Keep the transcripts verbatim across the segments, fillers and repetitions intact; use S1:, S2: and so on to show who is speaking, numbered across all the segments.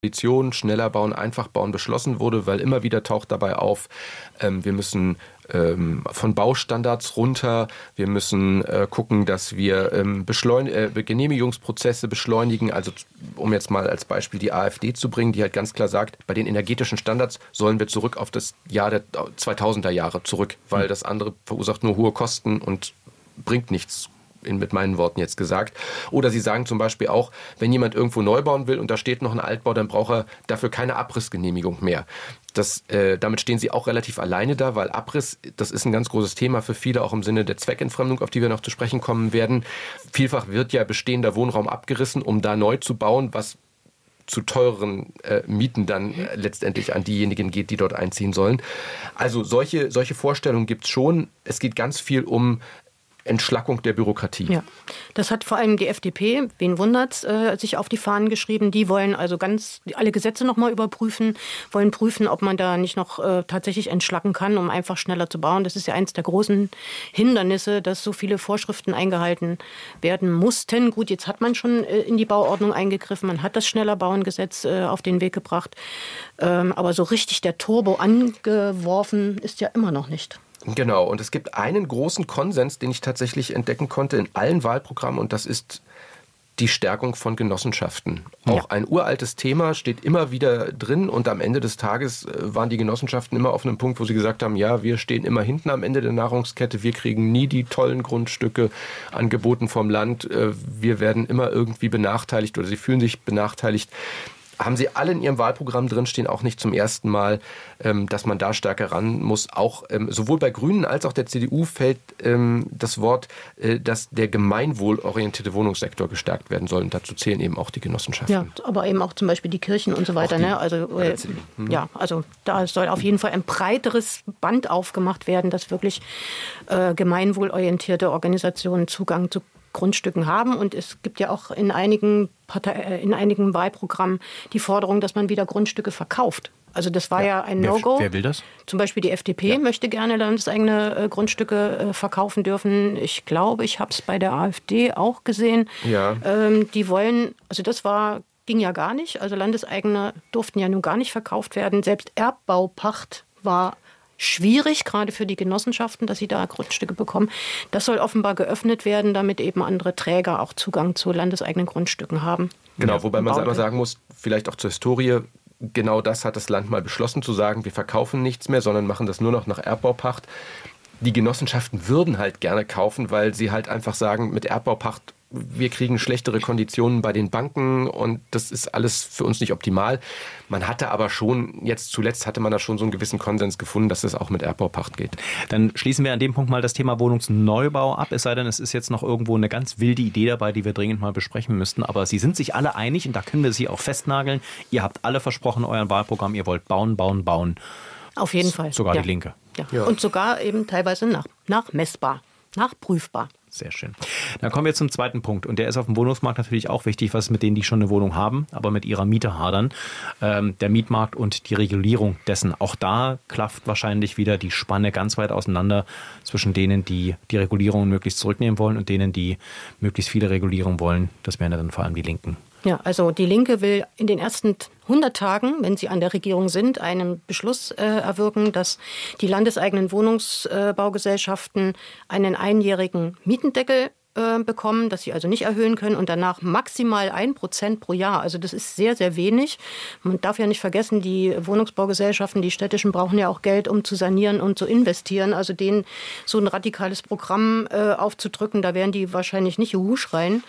S1: Koalition, schneller bauen, einfach bauen beschlossen wurde, weil immer wieder taucht dabei auf, ähm, wir müssen ähm, von Baustandards runter, wir müssen äh, gucken, dass wir ähm, Beschleun- äh, Genehmigungsprozesse beschleunigen, also um jetzt mal als Beispiel die AfD zu bringen, die halt ganz klar sagt, bei den energetischen Standards sollen wir zurück auf das Jahr der zweitausender Jahre zurück, weil das andere verursacht nur hohe Kosten und bringt nichts. In, mit meinen Worten jetzt gesagt. Oder sie sagen zum Beispiel auch, wenn jemand irgendwo neu bauen will und da steht noch ein Altbau, dann braucht er dafür keine Abrissgenehmigung mehr. Das, äh, damit stehen sie auch relativ alleine da, weil Abriss, das ist ein ganz großes Thema für viele, auch im Sinne der Zweckentfremdung, auf die wir noch zu sprechen kommen werden. Vielfach wird ja bestehender Wohnraum abgerissen, um da neu zu bauen, was zu teuren äh, Mieten dann äh, letztendlich an diejenigen geht, die dort einziehen sollen. Also solche, solche Vorstellungen gibt es schon. Es geht ganz viel um Entschlackung der Bürokratie.
S2: Ja, das hat vor allem die F D P, wen wundert's, äh, sich auf die Fahnen geschrieben. Die wollen also ganz alle Gesetze nochmal überprüfen, wollen prüfen, ob man da nicht noch äh, tatsächlich entschlacken kann, um einfach schneller zu bauen. Das ist ja eins der großen Hindernisse, dass so viele Vorschriften eingehalten werden mussten. Gut, jetzt hat man schon äh, in die Bauordnung eingegriffen, man hat das Schneller-Bauen-Gesetz äh, auf den Weg gebracht. Ähm, aber so richtig der Turbo angeworfen ist ja immer noch nicht.
S1: Genau, und es gibt einen großen Konsens, den ich tatsächlich entdecken konnte in allen Wahlprogrammen, und das ist die Stärkung von Genossenschaften. Auch ja. Ein uraltes Thema, steht immer wieder drin, und am Ende des Tages waren die Genossenschaften immer auf einem Punkt, wo sie gesagt haben, ja, wir stehen immer hinten am Ende der Nahrungskette, wir kriegen nie die tollen Grundstücke angeboten vom Land, wir werden immer irgendwie benachteiligt oder sie fühlen sich benachteiligt. Haben sie alle in ihrem Wahlprogramm drinstehen, auch nicht zum ersten Mal, ähm, dass man da stärker ran muss. Auch ähm, sowohl bei Grünen als auch der C D U fällt ähm, das Wort, äh, dass der gemeinwohlorientierte Wohnungssektor gestärkt werden soll. Und dazu zählen eben auch die Genossenschaften.
S2: Ja, aber eben auch zum Beispiel die Kirchen und so weiter. Ne? Also, äh, mhm. ja, also da soll auf jeden Fall ein breiteres Band aufgemacht werden, dass wirklich äh, gemeinwohlorientierte Organisationen Zugang zu Grundstücken haben. Und es gibt ja auch in einigen, Partei, in einigen Wahlprogrammen die Forderung, dass man wieder Grundstücke verkauft. Also das war ja, ja ein No-Go.
S3: Wer will das?
S2: Zum Beispiel die F D P ja. möchte gerne landeseigene äh, Grundstücke äh, verkaufen dürfen. Ich glaube, ich habe es bei der AfD auch gesehen.
S1: Ja.
S2: Ähm, die wollen, also das war, ging ja gar nicht. Also landeseigene durften ja nun gar nicht verkauft werden. Selbst Erbbaupacht war schwierig, gerade für die Genossenschaften, dass sie da Grundstücke bekommen. Das soll offenbar geöffnet werden, damit eben andere Träger auch Zugang zu landeseigenen Grundstücken haben.
S1: Genau, ja, wobei man aber sagen muss, vielleicht auch zur Historie, genau das hat das Land mal beschlossen, zu sagen, wir verkaufen nichts mehr, sondern machen das nur noch nach Erbbaupacht. Die Genossenschaften würden halt gerne kaufen, weil sie halt einfach sagen, mit Erbbaupacht, wir kriegen schlechtere Konditionen bei den Banken und das ist alles für uns nicht optimal. Man hatte aber schon, jetzt zuletzt hatte man da schon so einen gewissen Konsens gefunden, dass es auch mit Erbbaupacht geht.
S3: Dann schließen wir an dem Punkt mal das Thema Wohnungsneubau ab, es sei denn, es ist jetzt noch irgendwo eine ganz wilde Idee dabei, die wir dringend mal besprechen müssten. Aber Sie sind sich alle einig und da können wir Sie auch festnageln. Ihr habt alle versprochen, euer Wahlprogramm, ihr wollt bauen, bauen, bauen.
S2: Auf jeden Fall.
S3: Sogar
S2: ja.
S3: die Linke.
S2: Ja. Ja. Und sogar eben teilweise nach, nachmessbar, nachprüfbar.
S3: Sehr schön. Dann kommen wir zum zweiten Punkt. Und der ist auf dem Wohnungsmarkt natürlich auch wichtig, was mit denen, die schon eine Wohnung haben, aber mit ihrer Miete hadern. Ähm, der Mietmarkt und die Regulierung dessen. Auch da klafft wahrscheinlich wieder die Spanne ganz weit auseinander zwischen denen, die die Regulierung möglichst zurücknehmen wollen und denen, die möglichst viele Regulierung wollen. Das wären dann vor allem die Linken.
S2: Ja, also die Linke will in den ersten hundert Tagen, wenn sie an der Regierung sind, einen Beschluss äh, erwirken, dass die landeseigenen Wohnungsbaugesellschaften einen einjährigen Mietendeckel äh, bekommen, dass sie also nicht erhöhen können und danach maximal ein Prozent pro Jahr. Also das ist sehr, sehr wenig. Man darf ja nicht vergessen, die Wohnungsbaugesellschaften, die städtischen, brauchen ja auch Geld, um zu sanieren und zu investieren. Also denen so ein radikales Programm äh, aufzudrücken, da werden die wahrscheinlich nicht Juhu schreien.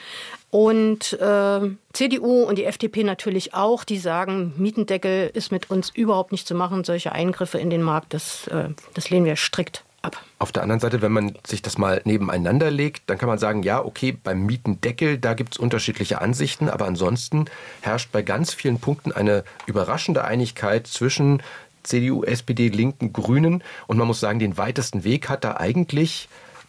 S2: Und äh, C D U und die F D P natürlich auch, die sagen, Mietendeckel ist mit uns überhaupt nicht zu machen. Solche Eingriffe in den Markt, das, äh, das lehnen wir strikt ab.
S1: Auf der anderen Seite, wenn man sich das mal nebeneinander legt, dann kann man sagen, ja, okay, beim Mietendeckel, da gibt es unterschiedliche Ansichten, aber ansonsten herrscht bei ganz vielen Punkten eine überraschende Einigkeit zwischen C D U, S P D, Linken, Grünen. Und man muss sagen, den weitesten Weg hat da eigentlich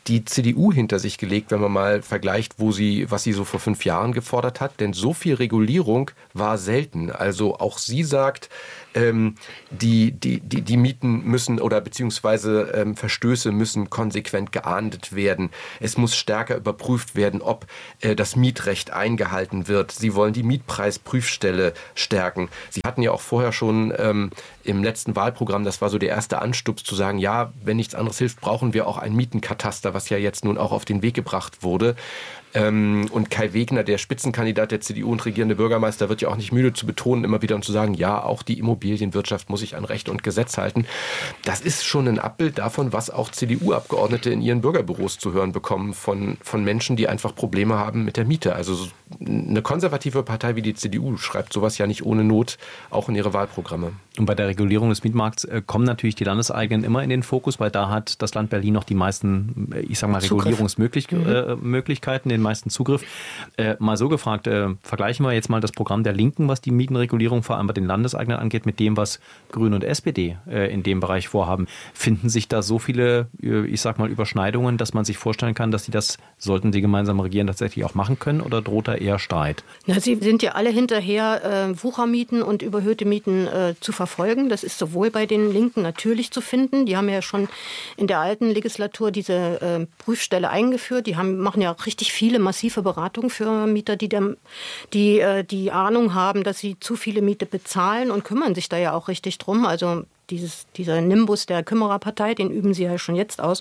S1: die C D U hinter sich gelegt, wenn man mal vergleicht, wo sie, was sie so vor fünf Jahren gefordert hat. Denn so viel Regulierung war selten. Also auch sie sagt, ähm, die, die, die, die Mieten müssen oder beziehungsweise ähm, Verstöße müssen konsequent geahndet werden. Es muss stärker überprüft werden, ob äh, das Mietrecht eingehalten wird. Sie wollen die Mietpreisprüfstelle stärken. Sie hatten ja auch vorher schon ähm, im letzten Wahlprogramm, das war so der erste Anstups, zu sagen, ja, wenn nichts anderes hilft, brauchen wir auch ein Mietenkataster, was ja jetzt nun auch auf den Weg gebracht wurde. Ähm, und Kai Wegner, der Spitzenkandidat der C D U und regierende Bürgermeister, wird ja auch nicht müde zu betonen, immer wieder und zu sagen, ja, auch die Immobilienwirtschaft muss sich an Recht und Gesetz halten. Das ist schon ein Abbild davon, was auch C D U-Abgeordnete in ihren Bürgerbüros zu hören bekommen von, von Menschen, die einfach Probleme haben mit der Miete. Also eine konservative Partei wie die C D U schreibt sowas ja nicht ohne Not auch in ihre Wahlprogramme.
S3: Und bei der Regulierung des Mietmarkts äh, kommen natürlich die Landeseigenen immer in den Fokus, weil da hat das Land Berlin noch die meisten, ich sag mal, Regulierungsmöglichkeiten, mhm. den meisten Zugriff. Äh, mal so gefragt, äh, vergleichen wir jetzt mal das Programm der Linken, was die Mietenregulierung vor allem bei den Landeseigenen angeht, mit dem, was Grüne und S P D äh, in dem Bereich vorhaben. Finden sich da so viele, äh, ich sag mal, Überschneidungen, dass man sich vorstellen kann, dass sie das, sollten sie gemeinsam regieren, tatsächlich auch machen können, oder droht da eher Streit?
S2: Na, sie sind ja alle hinterher, äh, Wuchermieten und überhöhte Mieten äh, zu verfolgen. Das ist sowohl bei den Linken natürlich zu finden. Die haben ja schon in der alten Legislatur diese äh, Prüfstelle eingeführt. Die haben, machen ja richtig viele massive Beratungen für Mieter, die, der, die äh, die Ahnung haben, dass sie zu viele Miete bezahlen, und kümmern sich da ja auch richtig drum. Also Dieses, dieser Nimbus der Kümmererpartei, den üben sie ja schon jetzt aus.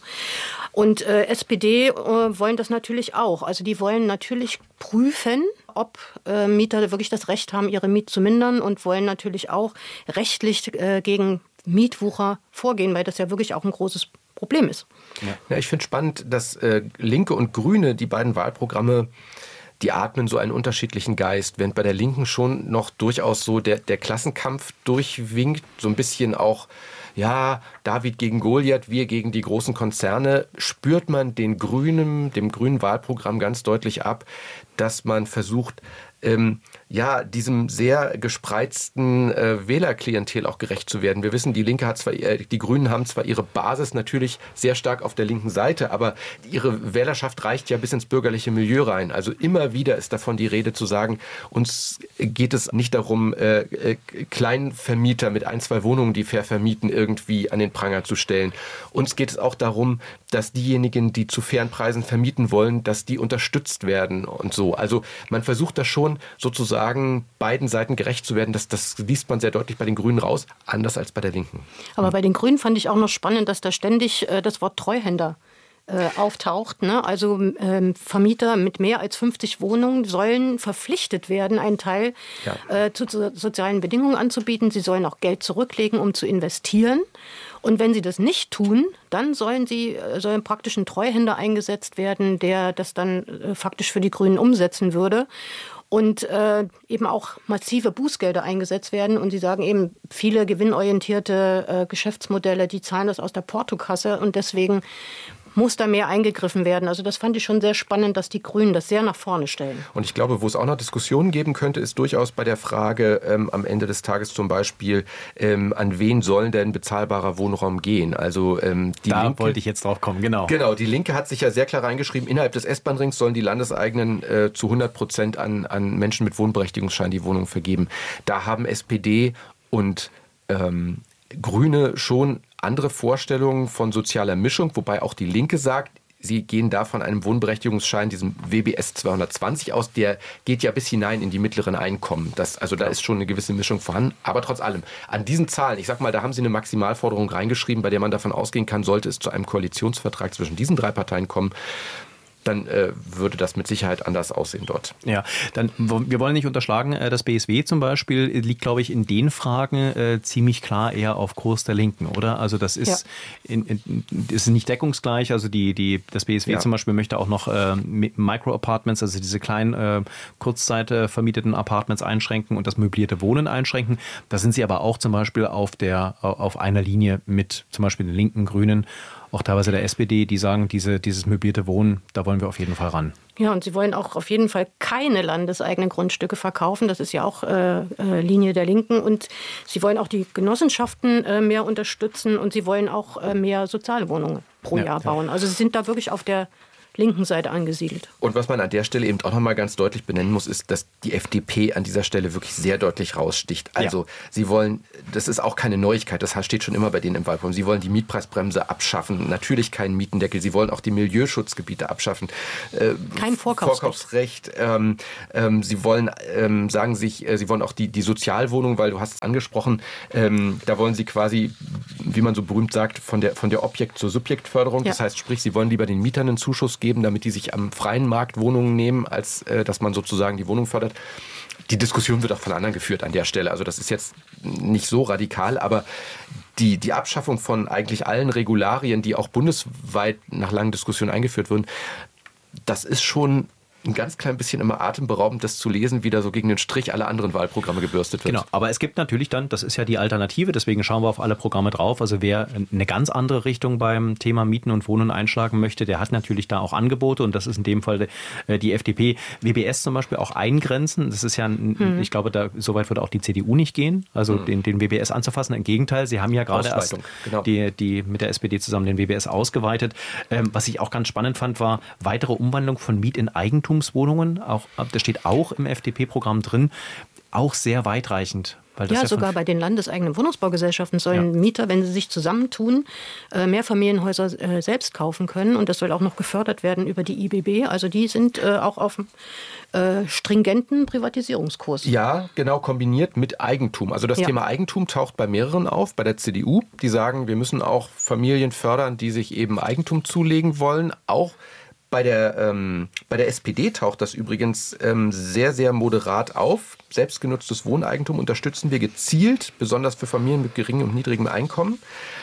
S2: Und äh, S P D äh, wollen das natürlich auch. Also die wollen natürlich prüfen, ob äh, Mieter wirklich das Recht haben, ihre Miete zu mindern, und wollen natürlich auch rechtlich äh, gegen Mietwucher vorgehen, weil das ja wirklich auch ein großes Problem ist.
S1: Ja. Ja, ich finde spannend, dass äh, Linke und Grüne, die beiden Wahlprogramme, die atmen so einen unterschiedlichen Geist, während bei der Linken schon noch durchaus so der, der Klassenkampf durchwinkt, so ein bisschen auch, ja, David gegen Goliath, wir gegen die großen Konzerne, spürt man den Grünen, dem grünen Wahlprogramm ganz deutlich ab, dass man versucht, ähm, ja, diesem sehr gespreizten äh, Wählerklientel auch gerecht zu werden. Wir wissen, die Linke hat zwar, äh, die Grünen haben zwar ihre Basis natürlich sehr stark auf der linken Seite, aber ihre Wählerschaft reicht ja bis ins bürgerliche Milieu rein. Also immer wieder ist davon die Rede zu sagen, uns geht es nicht darum, äh, äh, Kleinvermieter mit ein, zwei Wohnungen, die fair vermieten, irgendwie an den Pranger zu stellen. Uns geht es auch darum, dass diejenigen, die zu fairen Preisen vermieten wollen, dass die unterstützt werden und so. Also man versucht das schon sozusagen beiden Seiten gerecht zu werden. Das, das liest man sehr deutlich bei den Grünen raus, anders als bei der Linken.
S2: Aber bei den Grünen fand ich auch noch spannend, dass da ständig äh, das Wort Treuhänder äh, auftaucht. Ne? Also ähm, Vermieter mit mehr als fünfzig Wohnungen sollen verpflichtet werden, einen Teil ja. äh, zu, zu sozialen Bedingungen anzubieten. Sie sollen auch Geld zurücklegen, um zu investieren. Und wenn sie das nicht tun, dann sollen sie sollen praktisch ein Treuhänder eingesetzt werden, der das dann äh, faktisch für die Grünen umsetzen würde. Und äh, eben auch massive Bußgelder eingesetzt werden. Und sie sagen eben, viele gewinnorientierte äh, Geschäftsmodelle, die zahlen das aus der Portokasse. Und deswegen muss da mehr eingegriffen werden. Also das fand ich schon sehr spannend, dass die Grünen das sehr nach vorne stellen.
S1: Und ich glaube, wo es auch noch Diskussionen geben könnte, ist durchaus bei der Frage ähm, am Ende des Tages zum Beispiel, ähm, an wen soll denn bezahlbarer Wohnraum gehen? Also ähm, die
S3: Da
S1: Linke,
S3: wollte ich jetzt drauf kommen, genau.
S1: Genau, die Linke hat sich ja sehr klar reingeschrieben, innerhalb des S-Bahn-Rings sollen die Landeseigenen äh, zu hundert Prozent an, an Menschen mit Wohnberechtigungsschein die Wohnung vergeben. Da haben S P D und ähm, Grüne schon andere Vorstellungen von sozialer Mischung, wobei auch die Linke sagt, sie gehen da von einem Wohnberechtigungsschein, diesem W B S zweihundertzwanzig aus, der geht ja bis hinein in die mittleren Einkommen. Das, also da ist schon eine gewisse Mischung vorhanden. Aber trotz allem, an diesen Zahlen, ich sag mal, da haben sie eine Maximalforderung reingeschrieben, bei der man davon ausgehen kann, sollte es zu einem Koalitionsvertrag zwischen diesen drei Parteien kommen, dann äh, würde das mit Sicherheit anders aussehen dort.
S3: Ja, dann wir wollen nicht unterschlagen, äh, das B S W zum Beispiel liegt, glaube ich, in den Fragen äh, ziemlich klar eher auf Kurs der Linken, oder? Also das ist, ja. in, in, ist nicht deckungsgleich. Also die, die, das B S W ja. zum Beispiel möchte auch noch äh, Micro-Apartments, also diese kleinen äh, Kurzzeit äh, vermieteten Apartments einschränken und das möblierte Wohnen einschränken. Da sind sie aber auch zum Beispiel auf der auf einer Linie mit zum Beispiel den Linken, Grünen auch teilweise der S P D, die sagen, diese, dieses möblierte Wohnen, da wollen wir auf jeden Fall ran.
S2: Ja, und sie wollen auch auf jeden Fall keine landeseigenen Grundstücke verkaufen. Das ist ja auch äh, äh, Linie der Linken. Und sie wollen auch die Genossenschaften äh, mehr unterstützen und sie wollen auch äh, mehr Sozialwohnungen pro ja, Jahr bauen. Also sie sind da wirklich auf der linken Seite angesiedelt.
S1: Und was man an der Stelle eben auch nochmal ganz deutlich benennen muss, ist, dass die F D P an dieser Stelle wirklich sehr deutlich raussticht. Also ja. sie wollen, das ist auch keine Neuigkeit, das steht schon immer bei denen im Wahlprogramm, sie wollen die Mietpreisbremse abschaffen, natürlich keinen Mietendeckel, sie wollen auch die Milieuschutzgebiete abschaffen.
S2: Äh, Kein Vorkaufsrecht.
S1: Vorkaufsrecht ähm, ähm, sie wollen, ähm, sagen sich, äh, sie wollen auch die, die Sozialwohnung, weil du hast es angesprochen, ähm, da wollen sie quasi, wie man so berühmt sagt, von der, von der Objekt- zur Subjektförderung. Ja. Das heißt, sprich, sie wollen lieber den Mietern einen Zuschuss geben, damit die sich am freien Markt Wohnungen nehmen, als äh, dass man sozusagen die Wohnung fördert. Die Diskussion wird auch von anderen geführt an der Stelle. Also das ist jetzt nicht so radikal, aber die, die Abschaffung von eigentlich allen Regularien, die auch bundesweit nach langen Diskussionen eingeführt wurden, das ist schon ein ganz klein bisschen immer atemberaubend, das zu lesen, wie da so gegen den Strich alle anderen Wahlprogramme gebürstet wird.
S3: Genau, aber es gibt natürlich dann, das ist ja die Alternative, deswegen schauen wir auf alle Programme drauf. Also wer eine ganz andere Richtung beim Thema Mieten und Wohnen einschlagen möchte, der hat natürlich da auch Angebote und das ist in dem Fall die F D P. W B S zum Beispiel auch eingrenzen. Das ist ja, hm. ich glaube, da soweit würde auch die C D U nicht gehen, also hm. den, den W B S anzufassen. Im Gegenteil, sie haben ja gerade erst genau. die, die mit der S P D zusammen den W B S ausgeweitet. Ähm, was ich auch ganz spannend fand, war weitere Umwandlung von Miet in Eigentum. Auch, das steht auch im F D P-Programm drin, auch sehr weitreichend. Weil das
S2: ja,
S3: ja
S2: sogar bei den landeseigenen Wohnungsbaugesellschaften sollen ja. Mieter, wenn sie sich zusammentun, Mehrfamilienhäuser selbst kaufen können. Und das soll auch noch gefördert werden über die I B B. Also die sind auch auf einem stringenten Privatisierungskurs.
S1: Ja, genau, kombiniert mit Eigentum. Also das ja. Thema Eigentum taucht bei mehreren auf. Bei der C D U, die sagen, wir müssen auch Familien fördern, die sich eben Eigentum zulegen wollen. Auch Bei der, ähm, bei der S P D taucht das übrigens ähm, sehr, sehr moderat auf. Selbstgenutztes Wohneigentum unterstützen wir gezielt, besonders für Familien mit geringem und niedrigem Einkommen.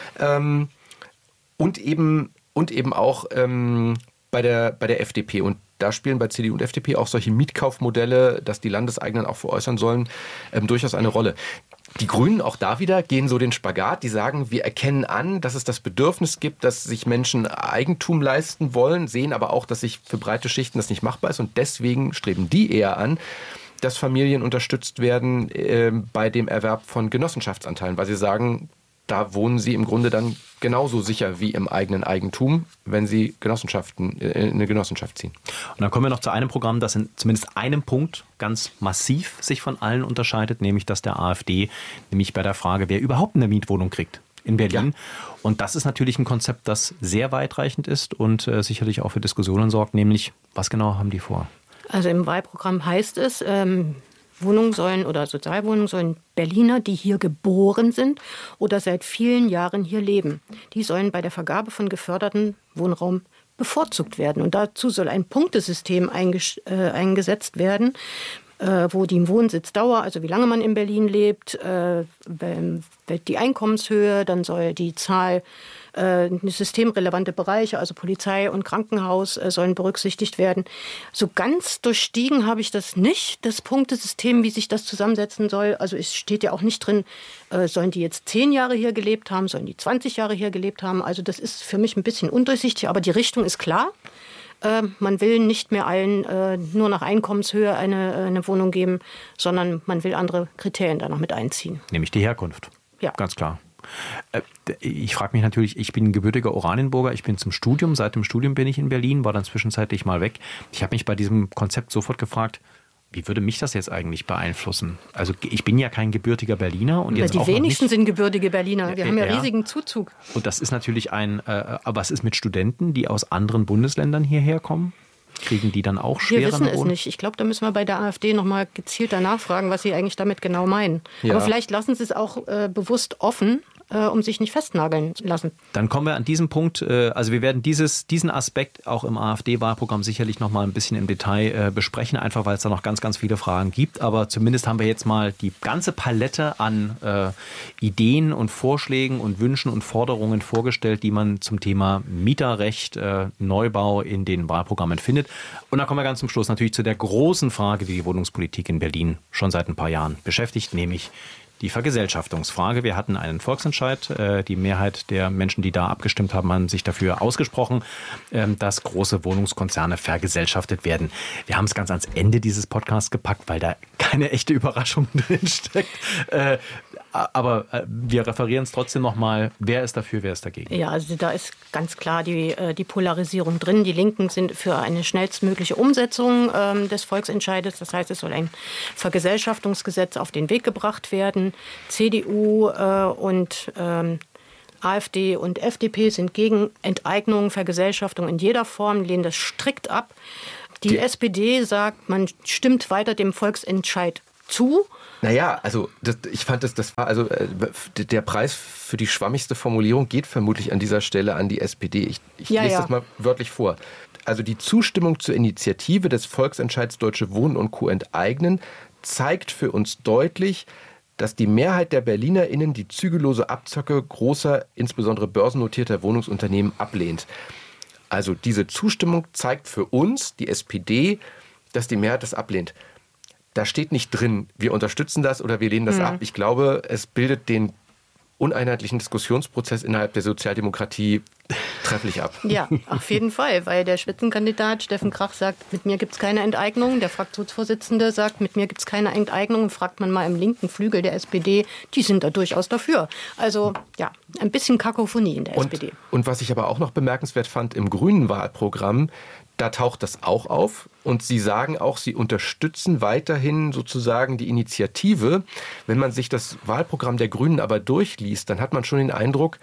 S1: Ähm, und, eben, und eben auch ähm, bei, der, bei der F D P. Und da spielen bei C D U und F D P auch solche Mietkaufmodelle, dass die Landeseigenen auch veräußern sollen, ähm, durchaus eine Rolle. Die Grünen, auch da wieder, gehen so den Spagat. Die sagen, wir erkennen an, dass es das Bedürfnis gibt, dass sich Menschen Eigentum leisten wollen, sehen aber auch, dass sich für breite Schichten das nicht machbar ist. Und deswegen streben die eher an, dass Familien unterstützt werden äh, bei dem Erwerb von Genossenschaftsanteilen, weil sie sagen, da wohnen sie im Grunde dann genauso sicher wie im eigenen Eigentum, wenn sie Genossenschaften, äh, eine Genossenschaft ziehen.
S3: Und dann kommen wir noch zu einem Programm, das in zumindest einem Punkt ganz massiv sich von allen unterscheidet, nämlich das der AfD, nämlich bei der Frage, wer überhaupt eine Mietwohnung kriegt in Berlin. Ja. Und das ist natürlich ein Konzept, das sehr weitreichend ist und äh, sicherlich auch für Diskussionen sorgt, nämlich, was genau haben die vor?
S2: Also im Wahlprogramm heißt es, ähm, Wohnungen sollen oder Sozialwohnungen sollen Berliner, die hier geboren sind oder seit vielen Jahren hier leben. Die sollen bei der Vergabe von geförderten Wohnraum bevorzugt werden. Und dazu soll ein Punktesystem einges- äh, eingesetzt werden, äh, wo die Wohnsitzdauer, also wie lange man in Berlin lebt, äh, die Einkommenshöhe, dann soll die Zahl äh, systemrelevante Bereiche, also Polizei und Krankenhaus, äh, sollen berücksichtigt werden. So ganz durchstiegen habe ich das nicht, das Punktesystem, wie sich das zusammensetzen soll. Also es steht ja auch nicht drin, äh, sollen die jetzt zehn Jahre hier gelebt haben, sollen die zwanzig Jahre hier gelebt haben. Also das ist für mich ein bisschen undurchsichtig, aber die Richtung ist klar. Äh, man will nicht mehr allen äh, nur nach Einkommenshöhe eine, eine Wohnung geben, sondern man will andere Kriterien da noch mit einziehen.
S3: Nämlich die Herkunft.
S2: Ja.
S3: Ganz klar. Ich frage mich natürlich, ich bin gebürtiger Oranienburger, ich bin zum Studium, seit dem Studium bin ich in Berlin, war dann zwischenzeitlich mal weg. Ich habe mich bei diesem Konzept sofort gefragt, wie würde mich das jetzt eigentlich beeinflussen? Also ich bin ja kein gebürtiger Berliner. Und jetzt
S2: die
S3: auch
S2: wenigsten
S3: nicht,
S2: sind gebürtige Berliner, wir haben ja,
S3: ja
S2: riesigen Zuzug.
S3: Und das ist natürlich ein, äh, aber was ist mit Studenten, die aus anderen Bundesländern hierher kommen? Kriegen die dann auch schwerer?
S2: Wir wissen es nicht. Ich glaube, da müssen wir bei der AfD noch mal gezielter nachfragen, was sie eigentlich damit genau meinen. Ja. Aber vielleicht lassen sie es auch äh, bewusst offen, äh, um sich nicht festnageln lassen.
S3: Dann kommen wir an diesem Punkt, äh, also wir werden dieses, diesen Aspekt auch im AfD-Wahlprogramm sicherlich noch mal ein bisschen im Detail äh, besprechen, einfach weil es da noch ganz, ganz viele Fragen gibt. Aber zumindest haben wir jetzt mal die ganze Palette an äh, Ideen und Vorschlägen und Wünschen und Forderungen vorgestellt, die man zum Thema Mieterrecht, äh, Neubau in den Wahlprogrammen findet. Und dann kommen wir ganz zum Schluss natürlich zu der großen Frage, die die Wohnungspolitik in Berlin schon seit ein paar Jahren beschäftigt, nämlich die Vergesellschaftungsfrage. Wir hatten einen Volksentscheid. Die Mehrheit der Menschen, die da abgestimmt haben, haben sich dafür ausgesprochen, dass große Wohnungskonzerne vergesellschaftet werden. Wir haben es ganz ans Ende dieses Podcasts gepackt, weil da keine echte Überraschung drin steckt. Aber wir referieren es trotzdem nochmal. Wer ist dafür, wer ist dagegen?
S2: Ja, also da ist ganz klar die, die Polarisierung drin. Die Linken sind für eine schnellstmögliche Umsetzung ähm, des Volksentscheides. Das heißt, es soll ein Vergesellschaftungsgesetz auf den Weg gebracht werden. C D U äh, und ähm, AfD und F D P sind gegen Enteignung, Vergesellschaftung in jeder Form, lehnen das strikt ab. Die, die S P D sagt, man stimmt weiter dem Volksentscheid zu.
S1: Naja, also das, ich fand, das, das war also äh, der Preis für die schwammigste Formulierung geht vermutlich an dieser Stelle an die S P D. Ich, ich
S2: ja,
S1: lese
S2: ja.
S1: das mal wörtlich vor. Also die Zustimmung zur Initiative des Volksentscheids Deutsche Wohnen und Co. enteignen zeigt für uns deutlich, dass die Mehrheit der BerlinerInnen die zügellose Abzocke großer, insbesondere börsennotierter Wohnungsunternehmen ablehnt. Also diese Zustimmung zeigt für uns, die S P D, dass die Mehrheit das ablehnt. Da steht nicht drin, wir unterstützen das oder wir lehnen das mhm. ab. Ich glaube, es bildet den uneinheitlichen Diskussionsprozess innerhalb der Sozialdemokratie trefflich ab.
S2: Ja, auf jeden Fall, weil der Spitzenkandidat Steffen Krach sagt, mit mir gibt es keine Enteignung. Der Fraktionsvorsitzende sagt, mit mir gibt es keine Enteignung. Fragt man mal im linken Flügel der S P D, die sind da durchaus dafür. Also ja, ein bisschen Kakophonie in der
S1: und,
S2: S P D.
S1: Und was ich aber auch noch bemerkenswert fand, im grünen Wahlprogramm, da taucht das auch auf und Sie sagen auch, Sie unterstützen weiterhin sozusagen die Initiative. Wenn man sich das Wahlprogramm der Grünen aber durchliest, dann hat man schon den Eindruck,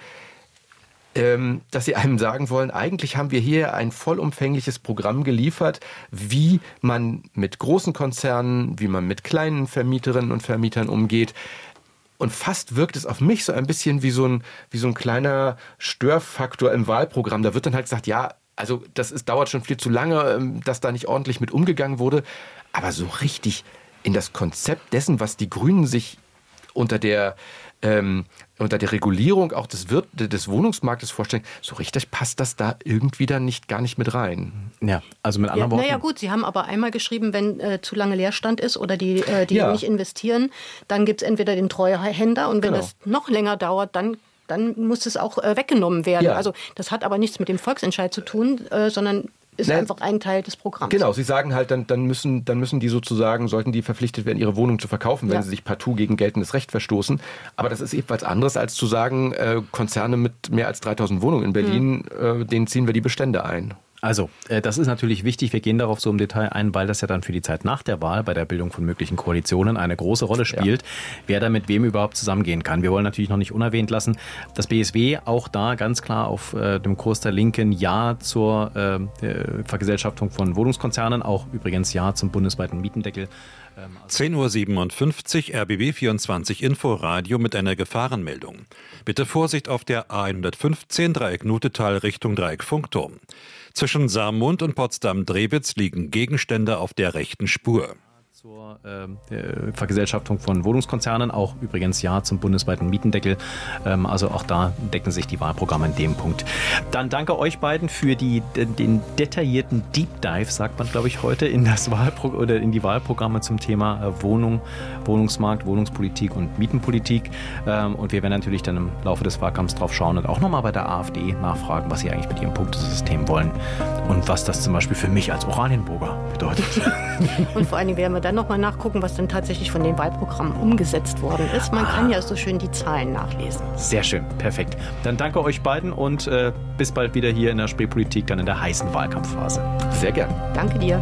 S1: ähm, dass Sie einem sagen wollen, eigentlich haben wir hier ein vollumfängliches Programm geliefert, wie man mit großen Konzernen, wie man mit kleinen Vermieterinnen und Vermietern umgeht. Und fast wirkt es auf mich so ein bisschen wie so ein, wie so ein kleiner Störfaktor im Wahlprogramm. Da wird dann halt gesagt, ja, also das ist, dauert schon viel zu lange, dass da nicht ordentlich mit umgegangen wurde. Aber so richtig in das Konzept dessen, was die Grünen sich unter der, ähm, unter der Regulierung auch des, Wirt, des Wohnungsmarktes vorstellen, so richtig passt das da irgendwie dann nicht, gar nicht mit rein.
S3: Ja, also mit anderen
S2: ja,
S3: Worten.
S2: Naja gut, Sie haben aber einmal geschrieben, wenn äh, zu lange Leerstand ist oder die, äh, die
S1: ja.
S2: nicht investieren, dann gibt es entweder den Treuhänder und wenn
S1: Genau.
S2: das noch länger dauert, dann dann muss es auch äh, weggenommen werden.
S1: Ja.
S2: Also das hat aber nichts mit dem Volksentscheid zu tun, äh, sondern ist
S1: Nein.
S2: einfach ein Teil des Programms.
S1: Genau, Sie sagen halt, dann, dann, müssen, dann müssen die sozusagen, sollten die verpflichtet werden, ihre Wohnung zu verkaufen, wenn
S2: ja.
S1: sie sich partout gegen geltendes Recht verstoßen. Aber das ist ebenfalls anderes, als zu sagen, äh, Konzerne mit mehr als dreitausend Wohnungen in Berlin, mhm. äh, denen ziehen wir die Bestände ein.
S3: Also, das ist natürlich wichtig. Wir gehen darauf so im Detail ein, weil das ja dann für die Zeit nach der Wahl bei der Bildung von möglichen Koalitionen eine große Rolle spielt, ja. wer da mit wem überhaupt zusammengehen kann. Wir wollen natürlich noch nicht unerwähnt lassen, dass B S W auch da ganz klar auf äh, dem Kurs der Linken Ja zur äh, Vergesellschaftung von Wohnungskonzernen, auch übrigens Ja zum bundesweiten Mietendeckel.
S4: Ähm, also zehn Uhr siebenundfünfzig, R B B vierundzwanzig Inforadio mit einer Gefahrenmeldung. Bitte Vorsicht auf der A hundertfünfzehn Dreieck Nutetal Richtung Dreieck Funkturm. Zwischen Saarmund und Potsdam-Drewitz liegen Gegenstände auf der rechten Spur.
S3: Zur äh, Vergesellschaftung von Wohnungskonzernen, auch übrigens Ja zum bundesweiten Mietendeckel. Ähm, also auch da decken sich die Wahlprogramme in dem Punkt. Dann danke euch beiden für die, den detaillierten Deep Dive, sagt man glaube ich heute, in, das Wahlpro- oder in die Wahlprogramme zum Thema äh, Wohnung, Wohnungsmarkt, Wohnungspolitik und Mietenpolitik. Ähm, und wir werden natürlich dann im Laufe des Wahlkampfs drauf schauen und auch nochmal bei der AfD nachfragen, was sie eigentlich mit ihrem Punktesystem wollen und was das zum Beispiel für mich als Oranienburger bedeutet.
S2: Und vor allen Dingen werden wir dann nochmal nachgucken, was dann tatsächlich von den Wahlprogrammen umgesetzt worden ist. Man ah. kann ja so schön die Zahlen nachlesen.
S3: Sehr schön, perfekt. Dann danke euch beiden und äh, bis bald wieder hier in der Spreepolitik, dann in der heißen Wahlkampfphase.
S1: Sehr gern.
S2: Danke dir.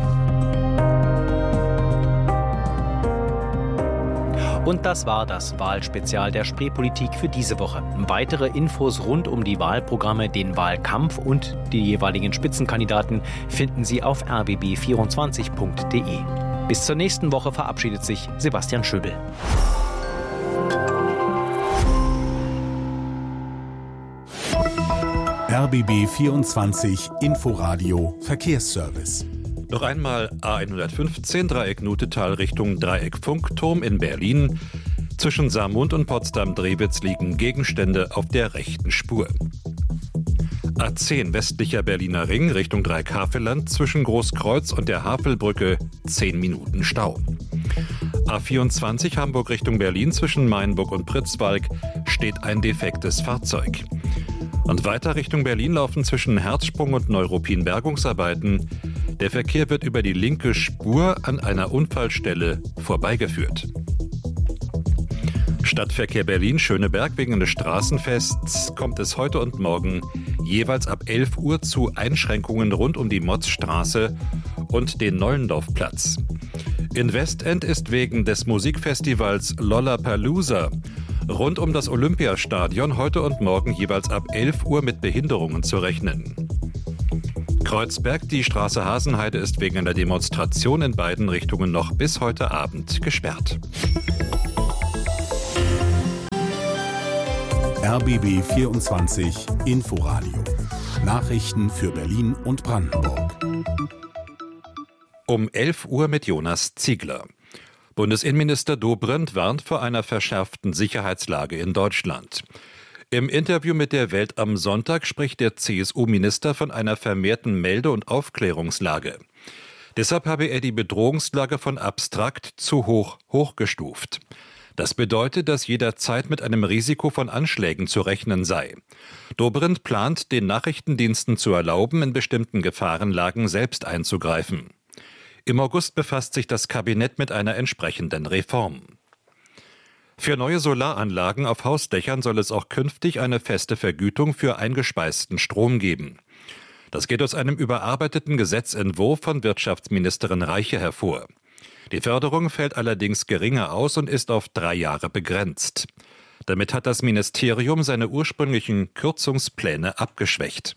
S3: Und das war das Wahlspezial der Spreepolitik für diese Woche. Weitere Infos rund um die Wahlprogramme, den Wahlkampf und die jeweiligen Spitzenkandidaten finden Sie auf r b b vierundzwanzig punkt d e. Bis zur nächsten Woche verabschiedet sich Sebastian Schöbel.
S5: R B B vierundzwanzig Inforadio Verkehrsservice.
S4: Noch einmal A hundertfünfzehn Dreieck Nutetal Richtung Dreieck Funkturm in Berlin. Zwischen Saarmund und Potsdam-Drewitz liegen Gegenstände auf der rechten Spur. A zehn westlicher Berliner Ring Richtung Dreieck Havelland zwischen Großkreuz und der Havelbrücke zehn Minuten Stau. A vierundzwanzig Hamburg Richtung Berlin zwischen Mainburg und Pritzwalk steht ein defektes Fahrzeug. Und weiter Richtung Berlin laufen zwischen Herzsprung und Neuruppin Bergungsarbeiten. Der Verkehr wird über die linke Spur an einer Unfallstelle vorbeigeführt. Stadtverkehr Berlin-Schöneberg wegen des Straßenfests kommt es heute und morgen jeweils ab elf Uhr zu Einschränkungen rund um die Motzstraße und den Nollendorfplatz. In Westend ist wegen des Musikfestivals Lollapalooza rund um das Olympiastadion heute und morgen jeweils ab elf Uhr mit Behinderungen zu rechnen. Kreuzberg, die Straße Hasenheide ist wegen einer Demonstration in beiden Richtungen noch bis heute Abend gesperrt.
S5: R B B vierundzwanzig Inforadio. Nachrichten für Berlin und Brandenburg.
S4: Um elf Uhr mit Jonas Ziegler. Bundesinnenminister Dobrindt warnt vor einer verschärften Sicherheitslage in Deutschland. Im Interview mit der Welt am Sonntag spricht der C S U-Minister von einer vermehrten Melde- und Aufklärungslage. Deshalb habe er die Bedrohungslage von abstrakt zu hoch hochgestuft. Das bedeutet, dass jederzeit mit einem Risiko von Anschlägen zu rechnen sei. Dobrindt plant, den Nachrichtendiensten zu erlauben, in bestimmten Gefahrenlagen selbst einzugreifen. Im August befasst sich das Kabinett mit einer entsprechenden Reform. Für neue Solaranlagen auf Hausdächern soll es auch künftig eine feste Vergütung für eingespeisten Strom geben. Das geht aus einem überarbeiteten Gesetzentwurf von Wirtschaftsministerin Reiche hervor. Die Förderung fällt allerdings geringer aus und ist auf drei Jahre begrenzt. Damit hat das Ministerium seine ursprünglichen Kürzungspläne abgeschwächt.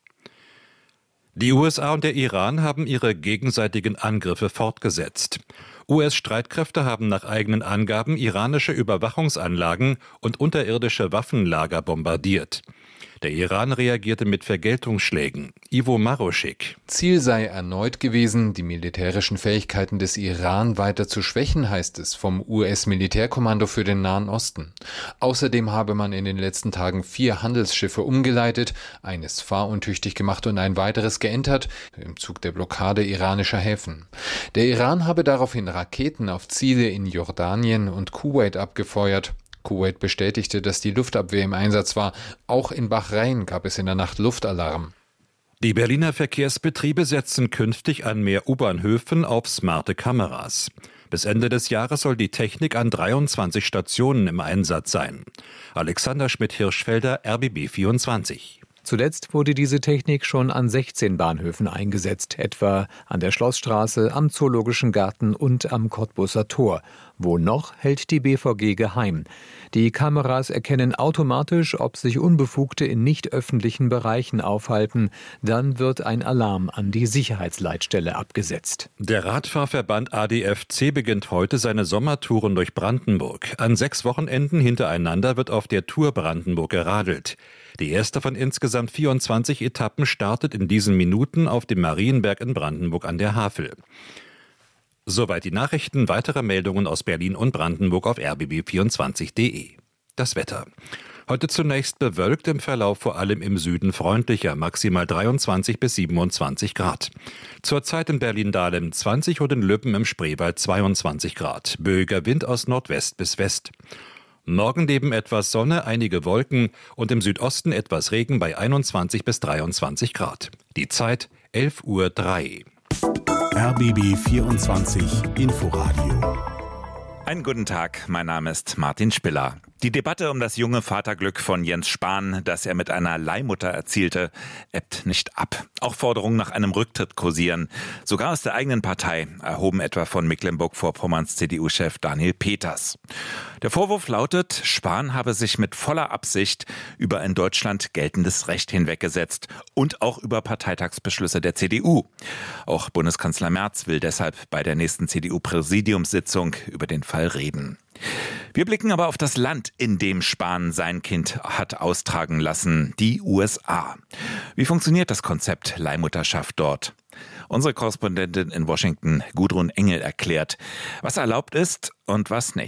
S4: Die U S A und der Iran haben ihre gegenseitigen Angriffe fortgesetzt. U S-Streitkräfte haben nach eigenen Angaben iranische Überwachungsanlagen und unterirdische Waffenlager bombardiert. Der Iran reagierte mit Vergeltungsschlägen. Ivo Maroschik.
S6: Ziel sei erneut gewesen, die militärischen Fähigkeiten des Iran weiter zu schwächen, heißt es vom U S-Militärkommando für den Nahen Osten. Außerdem habe man in den letzten Tagen vier Handelsschiffe umgeleitet, eines fahruntüchtig gemacht und ein weiteres geentert, im Zug der Blockade iranischer Häfen. Der Iran habe daraufhin Raketen auf Ziele in Jordanien und Kuwait abgefeuert. Kuwait bestätigte, dass die Luftabwehr im Einsatz war. Auch in Bahrain gab es in der Nacht Luftalarm.
S4: Die Berliner Verkehrsbetriebe setzen künftig an mehr U-Bahnhöfen auf smarte Kameras. Bis Ende des Jahres soll die Technik an dreiundzwanzig Stationen im Einsatz sein. Alexander Schmidt-Hirschfelder, R B B vierundzwanzig.
S7: Zuletzt wurde diese Technik schon an sechzehn Bahnhöfen eingesetzt, etwa an der Schlossstraße, am Zoologischen Garten und am Cottbuser Tor. Wo noch, hält die B V G geheim. Die Kameras erkennen automatisch, ob sich Unbefugte in nicht öffentlichen Bereichen aufhalten. Dann wird ein Alarm an die Sicherheitsleitstelle abgesetzt.
S4: Der Radfahrverband A D F C beginnt heute seine Sommertouren durch Brandenburg. An sechs Wochenenden hintereinander wird auf der Tour Brandenburg geradelt. Die erste von insgesamt vierundzwanzig Etappen startet in diesen Minuten auf dem Marienberg in Brandenburg an der Havel. Soweit die Nachrichten. Weitere Meldungen aus Berlin und Brandenburg auf r b b vierundzwanzig punkt d e. Das Wetter. Heute zunächst bewölkt, im Verlauf vor allem im Süden freundlicher, maximal dreiundzwanzig bis siebenundzwanzig Grad. Zurzeit in Berlin-Dahlem zwanzig und in Lübben im Spreewald zweiundzwanzig Grad. Böiger Wind aus Nordwest bis West. Morgen neben etwas Sonne, einige Wolken und im Südosten etwas Regen bei einundzwanzig bis dreiundzwanzig Grad. Die Zeit elf Uhr drei.
S5: R B B vierundzwanzig Inforadio.
S8: Einen guten Tag, mein Name ist Martin Spiller. Die Debatte um das junge Vaterglück von Jens Spahn, das er mit einer Leihmutter erzielte, ebbt nicht ab. Auch Forderungen nach einem Rücktritt kursieren. Sogar aus der eigenen Partei, erhoben etwa von Mecklenburg-Vorpommerns C D U-Chef Daniel Peters. Der Vorwurf lautet, Spahn habe sich mit voller Absicht über in Deutschland geltendes Recht hinweggesetzt und auch über Parteitagsbeschlüsse der C D U. Auch Bundeskanzler Merz will deshalb bei der nächsten C D U-Präsidiumssitzung über den Fall reden. Wir blicken aber auf das Land, in dem Spahn sein Kind hat austragen lassen, die U S A. Wie funktioniert das Konzept Leihmutterschaft dort? Unsere Korrespondentin in Washington, Gudrun Engel, erklärt, was erlaubt ist und was nicht.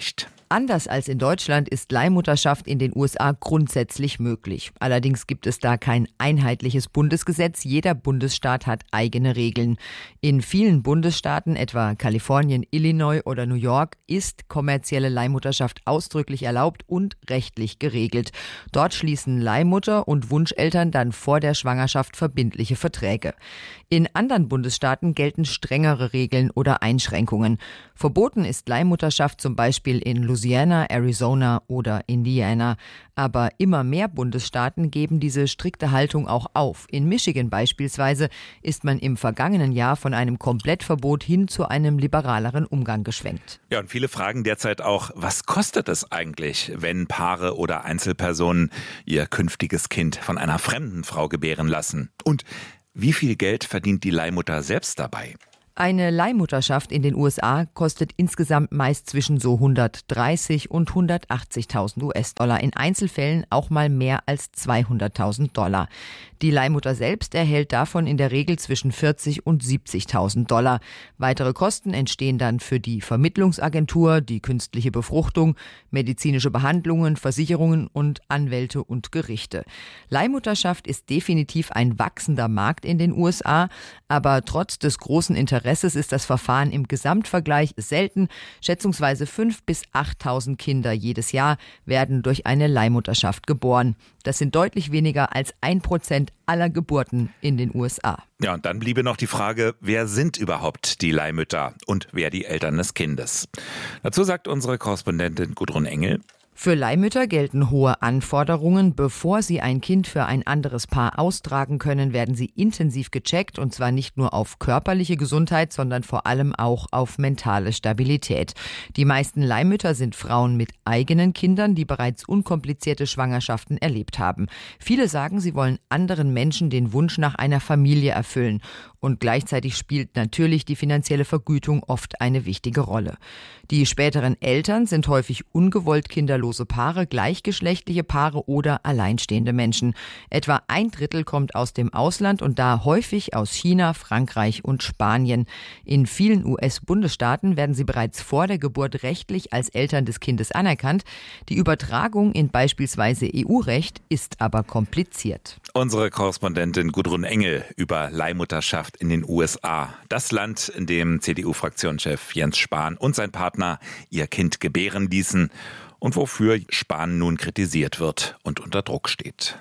S9: Anders als in Deutschland ist Leihmutterschaft in den U S A grundsätzlich möglich. Allerdings gibt es da kein einheitliches Bundesgesetz. Jeder Bundesstaat hat eigene Regeln. In vielen Bundesstaaten, etwa Kalifornien, Illinois oder New York, ist kommerzielle Leihmutterschaft ausdrücklich erlaubt und rechtlich geregelt. Dort schließen Leihmutter und Wunscheltern dann vor der Schwangerschaft verbindliche Verträge. In anderen Bundesstaaten gelten strengere Regeln oder Einschränkungen. Verboten ist Leihmutterschaft zum Beispiel in Louisiana, Arizona oder Indiana. Aber immer mehr Bundesstaaten geben diese strikte Haltung auch auf. In Michigan beispielsweise ist man im vergangenen Jahr von einem Komplettverbot hin zu einem liberaleren Umgang geschwenkt.
S8: Ja, und viele fragen derzeit auch, was kostet es eigentlich, wenn Paare oder Einzelpersonen ihr künftiges Kind von einer fremden Frau gebären lassen? Und wie viel Geld verdient die Leihmutter selbst dabei?
S9: Eine Leihmutterschaft in den U S A kostet insgesamt meist zwischen so hundertdreißig und hundertachtzigtausend U S-Dollar, in Einzelfällen auch mal mehr als zweihunderttausend Dollar. Die Leihmutter selbst erhält davon in der Regel zwischen vierzig und siebzigtausend Dollar. Weitere Kosten entstehen dann für die Vermittlungsagentur, die künstliche Befruchtung, medizinische Behandlungen, Versicherungen und Anwälte und Gerichte. Leihmutterschaft ist definitiv ein wachsender Markt in den U S A, aber trotz des großen Interesses ist das Verfahren im Gesamtvergleich selten. Schätzungsweise fünftausend bis achttausend Kinder jedes Jahr werden durch eine Leihmutterschaft geboren. Das sind deutlich weniger als ein Prozent aller Geburten in den U S A.
S8: Ja, und dann bliebe noch die Frage, wer sind überhaupt die Leihmütter und wer die Eltern des Kindes? Dazu sagt unsere Korrespondentin Gudrun Engel:
S9: Für Leihmütter gelten hohe Anforderungen. Bevor sie ein Kind für ein anderes Paar austragen können, werden sie intensiv gecheckt, und zwar nicht nur auf körperliche Gesundheit, sondern vor allem auch auf mentale Stabilität. Die meisten Leihmütter sind Frauen mit eigenen Kindern, die bereits unkomplizierte Schwangerschaften erlebt haben. Viele sagen, sie wollen anderen Menschen den Wunsch nach einer Familie erfüllen. Und gleichzeitig spielt natürlich die finanzielle Vergütung oft eine wichtige Rolle. Die späteren Eltern sind häufig ungewollt kinderlose Paare, gleichgeschlechtliche Paare oder alleinstehende Menschen. Etwa ein Drittel kommt aus dem Ausland und da häufig aus China, Frankreich und Spanien. In vielen U S-Bundesstaaten werden sie bereits vor der Geburt rechtlich als Eltern des Kindes anerkannt. Die Übertragung in beispielsweise E U-Recht ist aber kompliziert.
S8: Unsere Korrespondentin Gudrun Engel über Leihmutterschaft in den U S A. Das Land, in dem C D U-Fraktionschef Jens Spahn und sein Partner ihr Kind gebären ließen und wofür Spahn nun kritisiert wird und unter Druck steht.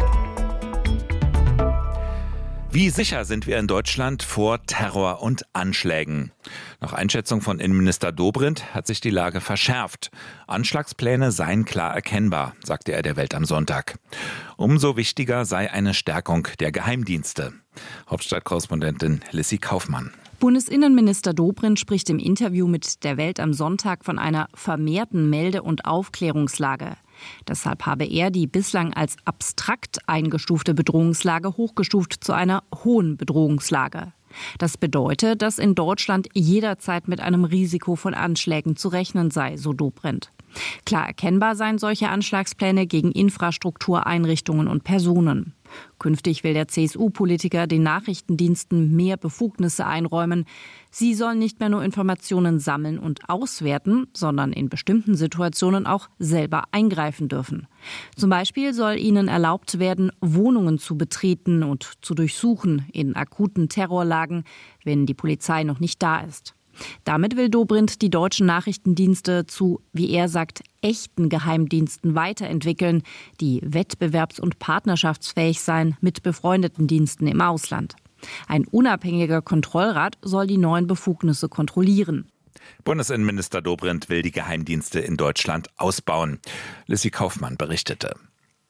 S8: Wie sicher sind wir in Deutschland vor Terror und Anschlägen? Nach Einschätzung von Innenminister Dobrindt hat sich die Lage verschärft. Anschlagspläne seien klar erkennbar, sagte er der Welt am Sonntag. Umso wichtiger sei eine Stärkung der Geheimdienste. Hauptstadtkorrespondentin Lissy Kaufmann.
S10: Bundesinnenminister Dobrindt spricht im Interview mit der Welt am Sonntag von einer vermehrten Melde- und Aufklärungslage. Deshalb habe er die bislang als abstrakt eingestufte Bedrohungslage hochgestuft zu einer hohen Bedrohungslage. Das bedeutet, dass in Deutschland jederzeit mit einem Risiko von Anschlägen zu rechnen sei, so Dobrindt. Klar erkennbar seien solche Anschlagspläne gegen Infrastruktur, Einrichtungen und Personen. Künftig will der C S U-Politiker den Nachrichtendiensten mehr Befugnisse einräumen. Sie sollen nicht mehr nur Informationen sammeln und auswerten, sondern in bestimmten Situationen auch selber eingreifen dürfen. Zum Beispiel soll ihnen erlaubt werden, Wohnungen zu betreten und zu durchsuchen in akuten Terrorlagen, wenn die Polizei noch nicht da ist. Damit will Dobrindt die deutschen Nachrichtendienste zu, wie er sagt, echten Geheimdiensten weiterentwickeln, die wettbewerbs- und partnerschaftsfähig seien mit befreundeten Diensten im Ausland. Ein unabhängiger Kontrollrat soll die neuen Befugnisse kontrollieren.
S8: Bundesinnenminister Dobrindt will die Geheimdienste in Deutschland ausbauen. Lissy Kaufmann berichtete.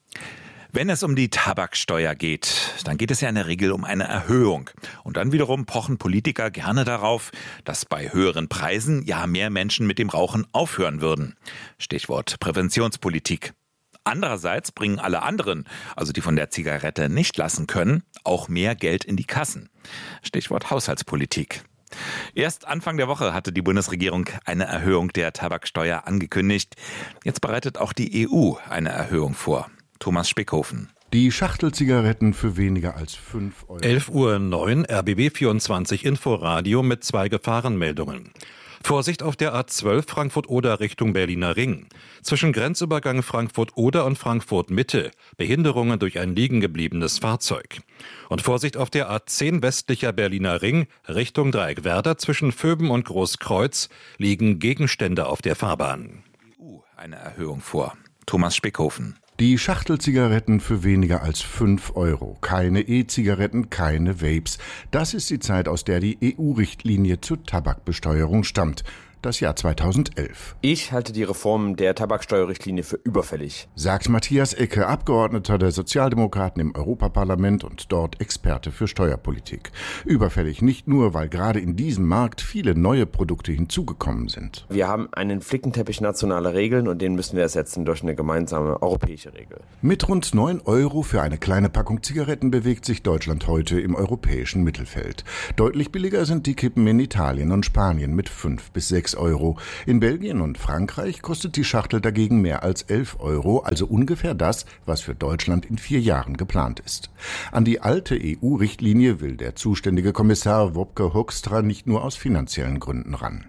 S8: Wenn es um die Tabaksteuer geht, dann geht es ja in der Regel um eine Erhöhung. Und dann wiederum pochen Politiker gerne darauf, dass bei höheren Preisen ja mehr Menschen mit dem Rauchen aufhören würden. Stichwort Präventionspolitik. Andererseits bringen alle anderen, also die von der Zigarette nicht lassen können, auch mehr Geld in die Kassen. Stichwort Haushaltspolitik. Erst Anfang der Woche hatte die Bundesregierung eine Erhöhung der Tabaksteuer angekündigt. Jetzt bereitet auch die E U eine Erhöhung vor. Thomas Spickhofen.
S11: Die Schachtelzigaretten für weniger als fünf Euro.
S4: elf Uhr neun, R B B vierundzwanzig Inforadio mit zwei Gefahrenmeldungen. Vorsicht auf der A zwölf Frankfurt-Oder Richtung Berliner Ring. Zwischen Grenzübergang Frankfurt-Oder und Frankfurt-Mitte Behinderungen durch ein liegengebliebenes Fahrzeug. Und Vorsicht auf der A zehn westlicher Berliner Ring Richtung Dreieckwerder zwischen Vöben und Großkreuz liegen Gegenstände auf der Fahrbahn.
S8: E U eine Erhöhung vor. Thomas Spickhofen.
S11: Die Schachtelzigaretten für weniger als fünf Euro. Keine E-Zigaretten, keine Vapes. Das ist die Zeit, aus der die E U-Richtlinie zur Tabakbesteuerung stammt. Das Jahr zweitausendelf.
S12: Ich halte die Reform der Tabaksteuerrichtlinie für überfällig,
S11: sagt Matthias Ecke, Abgeordneter der Sozialdemokraten im Europaparlament und dort Experte für Steuerpolitik. Überfällig nicht nur, weil gerade in diesem Markt viele neue Produkte hinzugekommen sind.
S12: Wir haben einen Flickenteppich nationaler Regeln und den müssen wir ersetzen durch eine gemeinsame europäische Regel.
S11: Mit rund neun Euro für eine kleine Packung Zigaretten bewegt sich Deutschland heute im europäischen Mittelfeld. Deutlich billiger sind die Kippen in Italien und Spanien mit fünf bis sechs Euro. In Belgien und Frankreich kostet die Schachtel dagegen mehr als elf Euro, also ungefähr das, was für Deutschland in vier Jahren geplant ist. An die alte E U-Richtlinie will der zuständige Kommissar Wopke Hoekstra nicht nur aus finanziellen Gründen ran.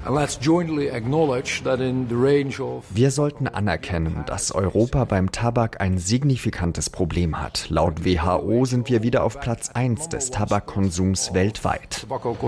S13: Wir sollten anerkennen, dass Europa beim Tabak ein signifikantes Problem hat. Laut W H O sind wir wieder auf Platz eins des Tabakkonsums weltweit.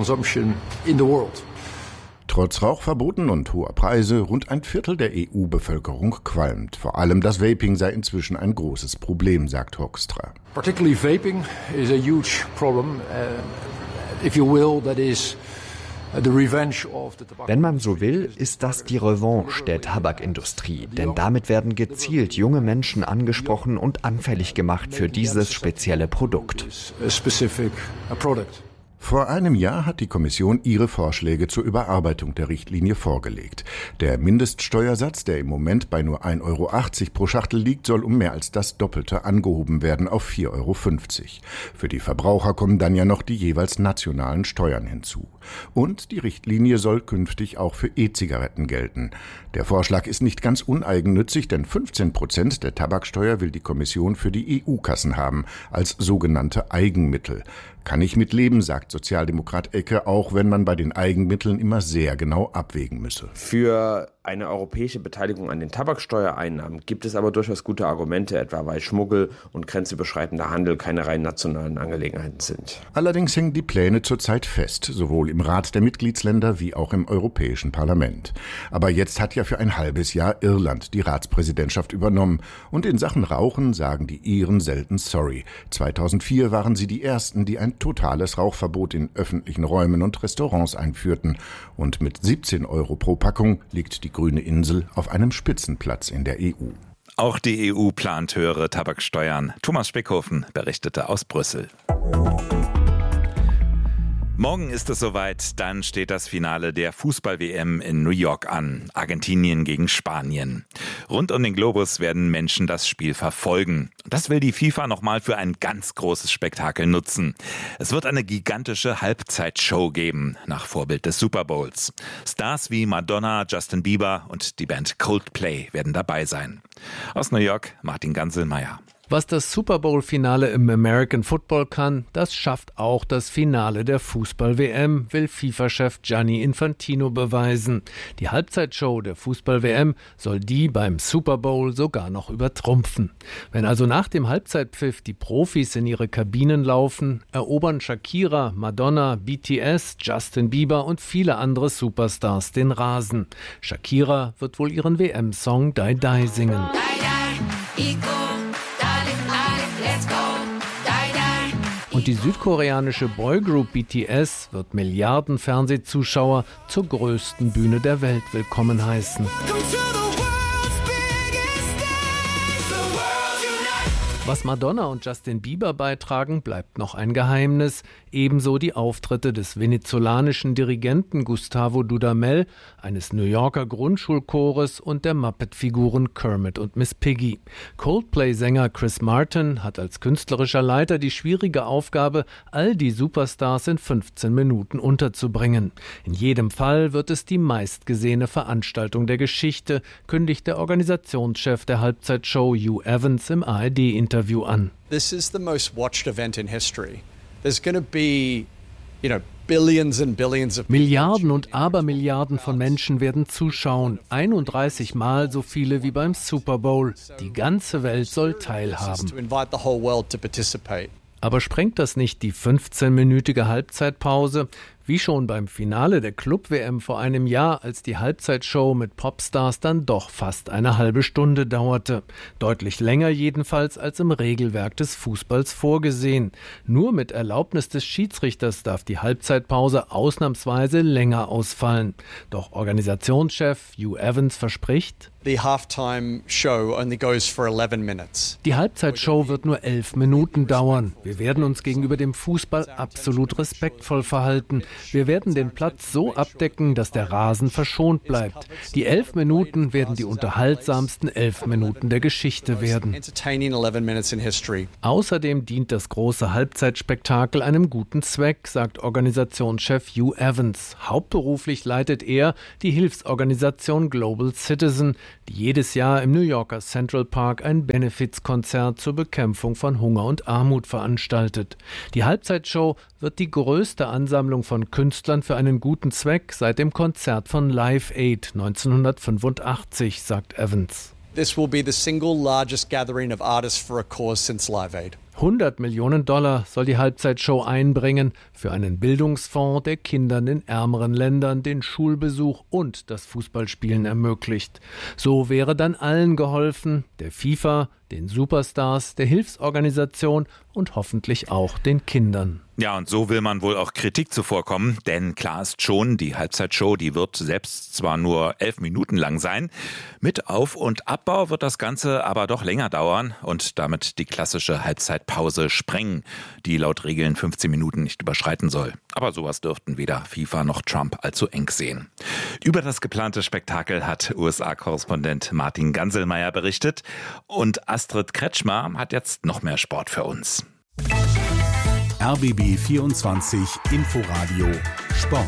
S11: Trotz Rauchverboten und hoher Preise, rund ein Viertel der E U-Bevölkerung qualmt. Vor allem das Vaping sei inzwischen ein großes Problem, sagt Hoekstra.
S14: Particularly vaping is a huge problem. Uh, if you will, that is the revenge of the tobacco.
S13: Wenn man so will, ist das die Revanche der Tabakindustrie. Denn damit werden gezielt junge Menschen angesprochen und anfällig gemacht für dieses spezielle Produkt.
S14: A specific product.
S11: Vor einem Jahr hat die Kommission ihre Vorschläge zur Überarbeitung der Richtlinie vorgelegt. Der Mindeststeuersatz, der im Moment bei nur ein Euro achtzig pro Schachtel liegt, soll um mehr als das Doppelte angehoben werden auf vier Euro fünfzig. Für die Verbraucher kommen dann ja noch die jeweils nationalen Steuern hinzu. Und die Richtlinie soll künftig auch für E-Zigaretten gelten. Der Vorschlag ist nicht ganz uneigennützig, denn fünfzehn Prozent der Tabaksteuer will die Kommission für die E U-Kassen haben, als sogenannte Eigenmittel. Kann ich mit leben, sagt Sozialdemokrat Ecke, auch wenn man bei den Eigenmitteln immer sehr genau abwägen müsse.
S12: Für eine europäische Beteiligung an den Tabaksteuereinnahmen gibt es aber durchaus gute Argumente, etwa weil Schmuggel und grenzüberschreitender Handel keine rein nationalen Angelegenheiten sind.
S11: Allerdings hängen die Pläne zurzeit fest, sowohl im Rat der Mitgliedsländer wie auch im Europäischen Parlament. Aber jetzt hat ja für ein halbes Jahr Irland die Ratspräsidentschaft übernommen. Und in Sachen Rauchen sagen die Iren selten sorry. zweitausendvier waren sie die Ersten, die ein totales Rauchverbot in öffentlichen Räumen und Restaurants einführten. Und mit siebzehn Euro pro Packung liegt die grüne Insel auf einem Spitzenplatz in der E U.
S8: Auch die E U plant höhere Tabaksteuern. Thomas Spickhofen berichtete aus Brüssel. Morgen ist es soweit, dann steht das Finale der Fußball-W M in New York an. Argentinien gegen Spanien. Rund um den Globus werden Menschen das Spiel verfolgen. Das will die FIFA nochmal für ein ganz großes Spektakel nutzen. Es wird eine gigantische Halbzeitshow geben, nach Vorbild des Super Bowls. Stars wie Madonna, Justin Bieber und die Band Coldplay werden dabei sein. Aus New York, Martin Ganselmeier.
S15: Was das Super Bowl-Finale im American Football kann, das schafft auch das Finale der Fußball-W M, will FIFA-Chef Gianni Infantino beweisen. Die Halbzeitshow der Fußball-W M soll die beim Super Bowl sogar noch übertrumpfen. Wenn also nach dem Halbzeitpfiff die Profis in ihre Kabinen laufen, erobern Shakira, Madonna, B T S, Justin Bieber und viele andere Superstars den Rasen. Shakira wird wohl ihren W M-Song Die Die singen. Die, die, Und die südkoreanische Boygroup B T S wird Milliarden Fernsehzuschauer zur größten Bühne der Welt willkommen heißen. Was Madonna und Justin Bieber beitragen, bleibt noch ein Geheimnis. Ebenso die Auftritte des venezolanischen Dirigenten Gustavo Dudamel, eines New Yorker Grundschulchores und der Muppet-Figuren Kermit und Miss Piggy. Coldplay-Sänger Chris Martin hat als künstlerischer Leiter die schwierige Aufgabe, all die Superstars in fünfzehn Minuten unterzubringen. In jedem Fall wird es die meistgesehene Veranstaltung der Geschichte, kündigt der Organisationschef der Halbzeitshow Hugh Evans im A R D-Interview an.
S16: This is the most watched event in history. There's going to be you know, billions and billions of
S15: Milliarden und Abermilliarden von Menschen werden zuschauen. einunddreißig Mal so viele wie beim Super Bowl. Die ganze Welt soll teilhaben. Aber sprengt das nicht die fünfzehnminütige Halbzeitpause? Wie schon beim Finale der Club-W M vor einem Jahr, als die Halbzeitshow mit Popstars dann doch fast eine halbe Stunde dauerte. Deutlich länger jedenfalls als im Regelwerk des Fußballs vorgesehen. Nur mit Erlaubnis des Schiedsrichters darf die Halbzeitpause ausnahmsweise länger ausfallen. Doch Organisationschef Hugh Evans verspricht:
S16: The halftime show only goes for eleven minutes.
S15: Die Halbzeitshow wird nur elf Minuten dauern. Wir werden uns gegenüber dem Fußball absolut respektvoll verhalten. Wir werden den Platz so abdecken, dass der Rasen verschont bleibt. Die elf Minuten werden die unterhaltsamsten elf Minuten der Geschichte werden. Außerdem dient das große Halbzeitspektakel einem guten Zweck, sagt Organisationschef Hugh Evans. Hauptberuflich leitet er die Hilfsorganisation Global Citizen, die jedes Jahr im New Yorker Central Park ein Benefizkonzert zur Bekämpfung von Hunger und Armut veranstaltet. Die Halbzeitshow wird die größte Ansammlung von Künstlern für einen guten Zweck seit dem Konzert von Live Aid neunzehnhundertfünfundachtzig, sagt Evans.
S16: This will be the single largest gathering of artists for a cause since Live Aid.
S15: hundert Millionen Dollar soll die Halbzeitshow einbringen für einen Bildungsfonds, der Kindern in ärmeren Ländern den Schulbesuch und das Fußballspielen ermöglicht. So wäre dann allen geholfen, der FIFA, den Superstars, der Hilfsorganisation und hoffentlich auch den Kindern.
S8: Ja, und so will man wohl auch Kritik zuvorkommen, denn klar ist schon, die Halbzeitshow, die wird selbst zwar nur elf Minuten lang sein, mit Auf- und Abbau wird das Ganze aber doch länger dauern und damit die klassische Halbzeitpause sprengen, die laut Regeln fünfzehn Minuten nicht überschreiten soll. Aber sowas dürften weder FIFA noch Trump allzu eng sehen. Über das geplante Spektakel hat U S A-Korrespondent Martin Ganselmeier berichtet und Astrid Kretschmer hat jetzt noch mehr Sport für uns.
S5: R B B vierundzwanzig Inforadio Sport.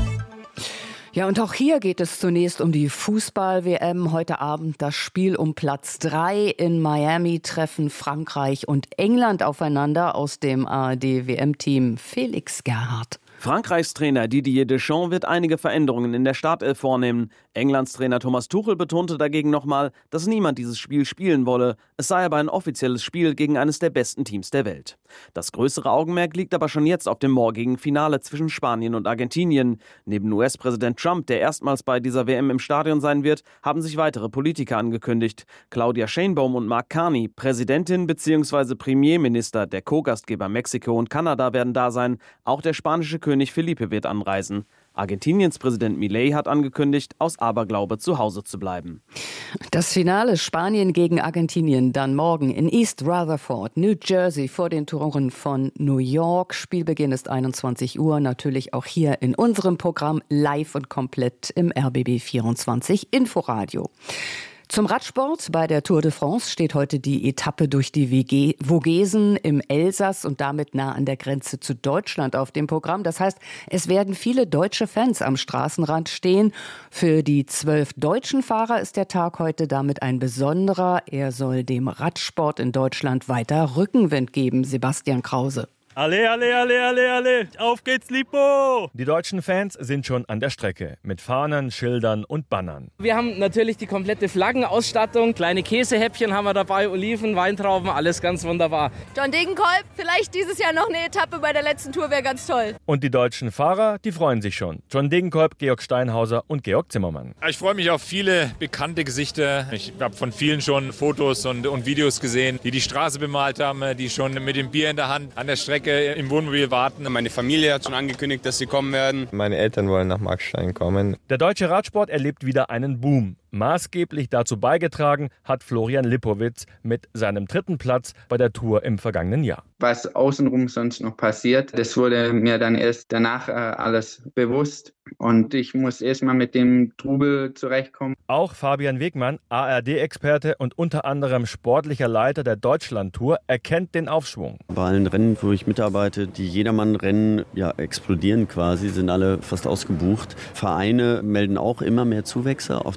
S17: Ja, und auch hier geht es zunächst um die Fußball-W M. Heute Abend das Spiel um Platz drei. In Miami treffen Frankreich und England aufeinander. Aus dem A R D-W M-Team Felix Gerhardt.
S18: Frankreichs Trainer Didier Deschamps wird einige Veränderungen in der Startelf vornehmen. Englands Trainer Thomas Tuchel betonte dagegen nochmal, dass niemand dieses Spiel spielen wolle. Es sei aber ein offizielles Spiel gegen eines der besten Teams der Welt. Das größere Augenmerk liegt aber schon jetzt auf dem morgigen Finale zwischen Spanien und Argentinien. Neben U S-Präsident Trump, der erstmals bei dieser W M im Stadion sein wird, haben sich weitere Politiker angekündigt. Claudia Sheinbaum und Mark Carney, Präsidentin bzw. Premierminister der Co-Gastgeber Mexiko und Kanada, werden da sein. Auch der spanische König Felipe wird anreisen. Argentiniens Präsident Milei hat angekündigt, aus Aberglaube zu Hause zu bleiben.
S17: Das Finale Spanien gegen Argentinien dann morgen in East Rutherford, New Jersey, vor den Toren von New York. Spielbeginn ist einundzwanzig Uhr, natürlich auch hier in unserem Programm live und komplett im R B B vierundzwanzig Inforadio. Zum Radsport bei der Tour de France steht heute die Etappe durch die Vogesen im Elsass und damit nah an der Grenze zu Deutschland auf dem Programm. Das heißt, es werden viele deutsche Fans am Straßenrand stehen. Für die zwölf deutschen Fahrer ist der Tag heute damit ein besonderer. Er soll dem Radsport in Deutschland weiter Rückenwind geben. Sebastian Krause.
S19: Alle, alle, alle, alle, alle, auf geht's, Lipo! Die deutschen Fans sind schon an der Strecke mit Fahnen, Schildern und Bannern.
S20: Wir haben natürlich die komplette Flaggenausstattung, kleine Käsehäppchen haben wir dabei, Oliven, Weintrauben, alles ganz wunderbar.
S21: John Degenkolb, vielleicht dieses Jahr noch eine Etappe bei der letzten Tour, wäre ganz toll.
S19: Und die deutschen Fahrer, die freuen sich schon. John Degenkolb, Georg Steinhauser und Georg Zimmermann.
S22: Ich freue mich auf viele bekannte Gesichter. Ich habe von vielen schon Fotos und, und Videos gesehen, die die Straße bemalt haben, die schon mit dem Bier in der Hand an der Strecke im Wohnmobil warten.
S23: Meine Familie hat schon angekündigt, dass sie kommen werden.
S24: Meine Eltern wollen nach Markstein kommen.
S19: Der deutsche Radsport erlebt wieder einen Boom. Maßgeblich dazu beigetragen hat Florian Lipowitz mit seinem dritten Platz bei der Tour im vergangenen Jahr.
S25: Was außenrum sonst noch passiert, das wurde mir dann erst danach äh, alles bewusst. Und ich muss erstmal mit dem Trubel zurechtkommen.
S19: Auch Fabian Wegmann, A R D-Experte und unter anderem sportlicher Leiter der Deutschlandtour, erkennt den Aufschwung.
S26: Bei allen Rennen, wo ich mitarbeite, die Jedermann-Rennen ja, explodieren quasi, sind alle fast ausgebucht. Vereine melden auch immer mehr Zuwächse. Auch die Kids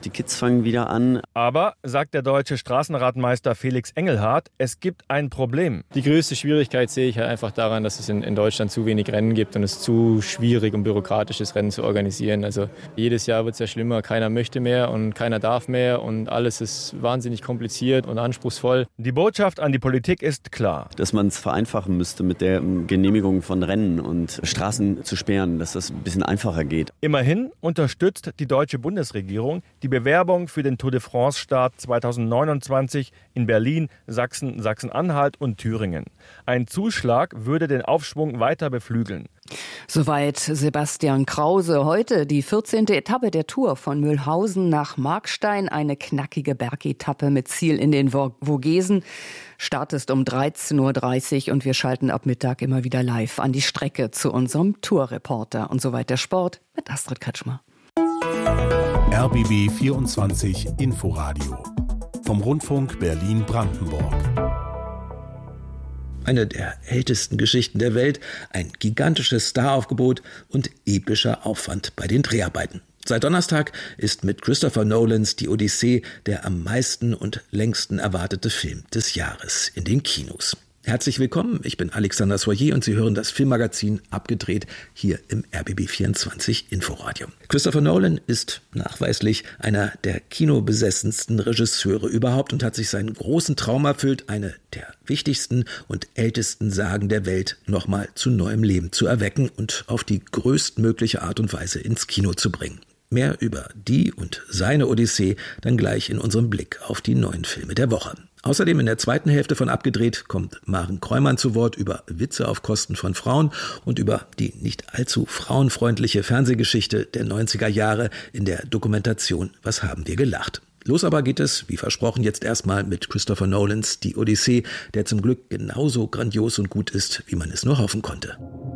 S26: fangen wieder an.
S19: Aber, sagt der deutsche Straßenradmeister Felix Engelhardt, es gibt ein Problem.
S1: Die größte Schwierigkeit sehe ich halt einfach daran, dass es in, in Deutschland zu wenig Rennen gibt und es zu schwierig und bürokratisch ist, Rennen zu organisieren. Also jedes Jahr wird es ja schlimmer, keiner möchte mehr und keiner darf mehr und alles ist wahnsinnig kompliziert und anspruchsvoll.
S19: Die Botschaft an die Politik ist klar.
S26: Dass man es vereinfachen müsste mit der Genehmigung von Rennen und Straßen zu sperren, dass das ein bisschen einfacher geht.
S19: Immerhin unterstützt die deutsche Bundesregierung die Bewerbung für den Tour de France-Start zweitausendneunundzwanzig in Berlin, Sachsen, Sachsen-Anhalt und Thüringen. Ein Zuschlag würde den Aufschwung weiter beflügeln.
S17: Soweit Sebastian Krause. Heute die vierzehnte Etappe der Tour von Mühlhausen nach Markstein. Eine knackige Bergetappe mit Ziel in den Vogesen. Start ist um dreizehn Uhr dreißig und wir schalten ab Mittag immer wieder live an die Strecke zu unserem Tourreporter. Und soweit der Sport mit Astrid Kretschmer.
S5: R B B vierundzwanzig Inforadio vom Rundfunk Berlin-Brandenburg.
S2: Eine der ältesten Geschichten der Welt, ein gigantisches Staraufgebot und epischer Aufwand bei den Dreharbeiten. Seit Donnerstag ist mit Christopher Nolans Die Odyssee der am meisten und längsten erwartete Film des Jahres in den Kinos. Herzlich willkommen, ich bin Alexander Soyer und Sie hören das Filmmagazin Abgedreht hier im R B B vierundzwanzig Inforadio. Christopher Nolan ist nachweislich einer der kinobesessensten Regisseure überhaupt und hat sich seinen großen Traum erfüllt, eine der wichtigsten und ältesten Sagen der Welt nochmal zu neuem Leben zu erwecken und auf die größtmögliche Art und Weise ins Kino zu bringen. Mehr über die und seine Odyssee dann gleich in unserem Blick auf die neuen Filme der Woche. Außerdem in der zweiten Hälfte von Abgedreht kommt Maren Kreumann zu Wort über Witze auf Kosten von Frauen und über die nicht allzu frauenfreundliche Fernsehgeschichte der neunziger Jahre in der Dokumentation Was haben wir gelacht? Los aber geht es, wie versprochen, jetzt erstmal mit Christopher Nolans Die Odyssee, der zum Glück genauso grandios und gut ist, wie man es nur hoffen konnte.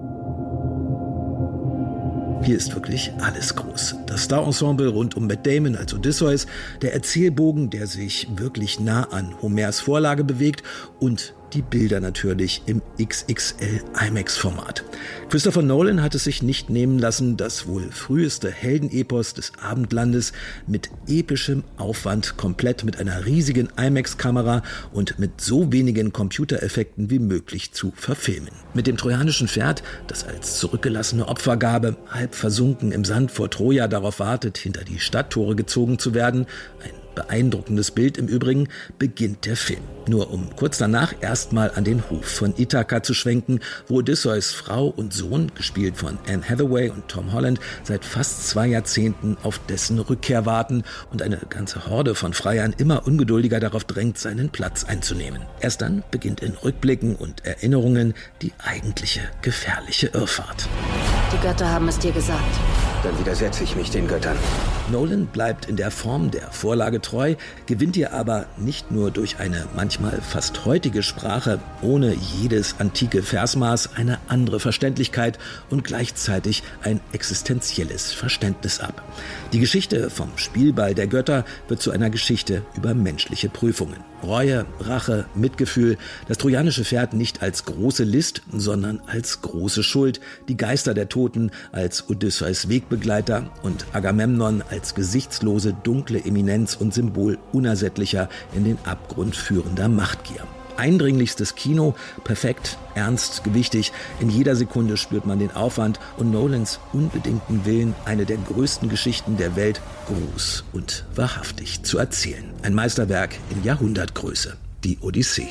S2: Hier ist wirklich alles groß. Das Star-Ensemble rund um Matt Damon als Odysseus, der Erzählbogen, der sich wirklich nah an Homers Vorlage bewegt und die Bilder natürlich im X X L IMAX-Format. Christopher Nolan hat es sich nicht nehmen lassen, das wohl früheste Heldenepos des Abendlandes mit epischem Aufwand komplett mit einer riesigen IMAX-Kamera und mit so wenigen Computereffekten wie möglich zu verfilmen. Mit dem trojanischen Pferd, das als zurückgelassene Opfergabe halb versunken im Sand vor Troja darauf wartet, hinter die Stadttore gezogen zu werden, ein beeindruckendes Bild im Übrigen, beginnt der Film. Nur um kurz danach erstmal an den Hof von Ithaka zu schwenken, wo Odysseus Frau und Sohn, gespielt von Anne Hathaway und Tom Holland, seit fast zwei Jahrzehnten auf dessen Rückkehr warten und eine ganze Horde von Freiern immer ungeduldiger darauf drängt, seinen Platz einzunehmen. Erst dann beginnt in Rückblicken und Erinnerungen die eigentliche gefährliche Irrfahrt.
S3: Die Götter haben es dir gesagt.
S6: Dann widersetze ich mich den Göttern.
S2: Nolan bleibt in der Form der Vorlage treu, gewinnt ihr aber nicht nur durch eine manchmal fast heutige Sprache, ohne jedes antike Versmaß eine andere Verständlichkeit und gleichzeitig ein existenzielles Verständnis ab. Die Geschichte vom Spielball der Götter wird zu einer Geschichte über menschliche Prüfungen. Reue, Rache, Mitgefühl, das trojanische Pferd nicht als große List, sondern als große Schuld, die Geister der Toten als Odysseus Wegbegleiter und Agamemnon als gesichtslose, dunkle Eminenz und Symbol unersättlicher, in den Abgrund führender Machtgier. Eindringlichstes Kino, perfekt, ernst, gewichtig. In jeder Sekunde spürt man den Aufwand und Nolans unbedingten Willen, eine der größten Geschichten der Welt groß und wahrhaftig zu erzählen. Ein Meisterwerk in Jahrhundertgröße, die Odyssee.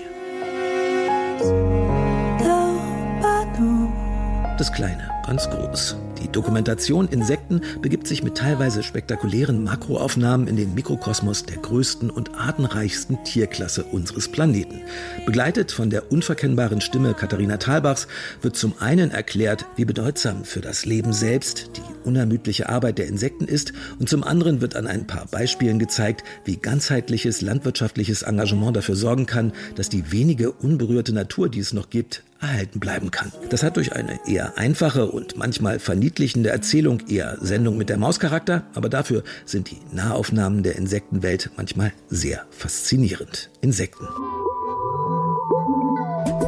S2: Das Kleine, ganz groß. Die Dokumentation Insekten begibt sich mit teilweise spektakulären Makroaufnahmen in den Mikrokosmos der größten und artenreichsten Tierklasse unseres Planeten. Begleitet von der unverkennbaren Stimme Katharina Thalbachs wird zum einen erklärt, wie bedeutsam für das Leben selbst die unermüdliche Arbeit der Insekten ist, und zum anderen wird an ein paar Beispielen gezeigt, wie ganzheitliches landwirtschaftliches Engagement dafür sorgen kann, dass die wenige unberührte Natur, die es noch gibt, erhalten bleiben kann. Das hat durch eine eher einfache und manchmal verniedlichende Erzählung eher Sendung mit der Maus-Charakter, aber dafür sind die Nahaufnahmen der Insektenwelt manchmal sehr faszinierend. Insekten.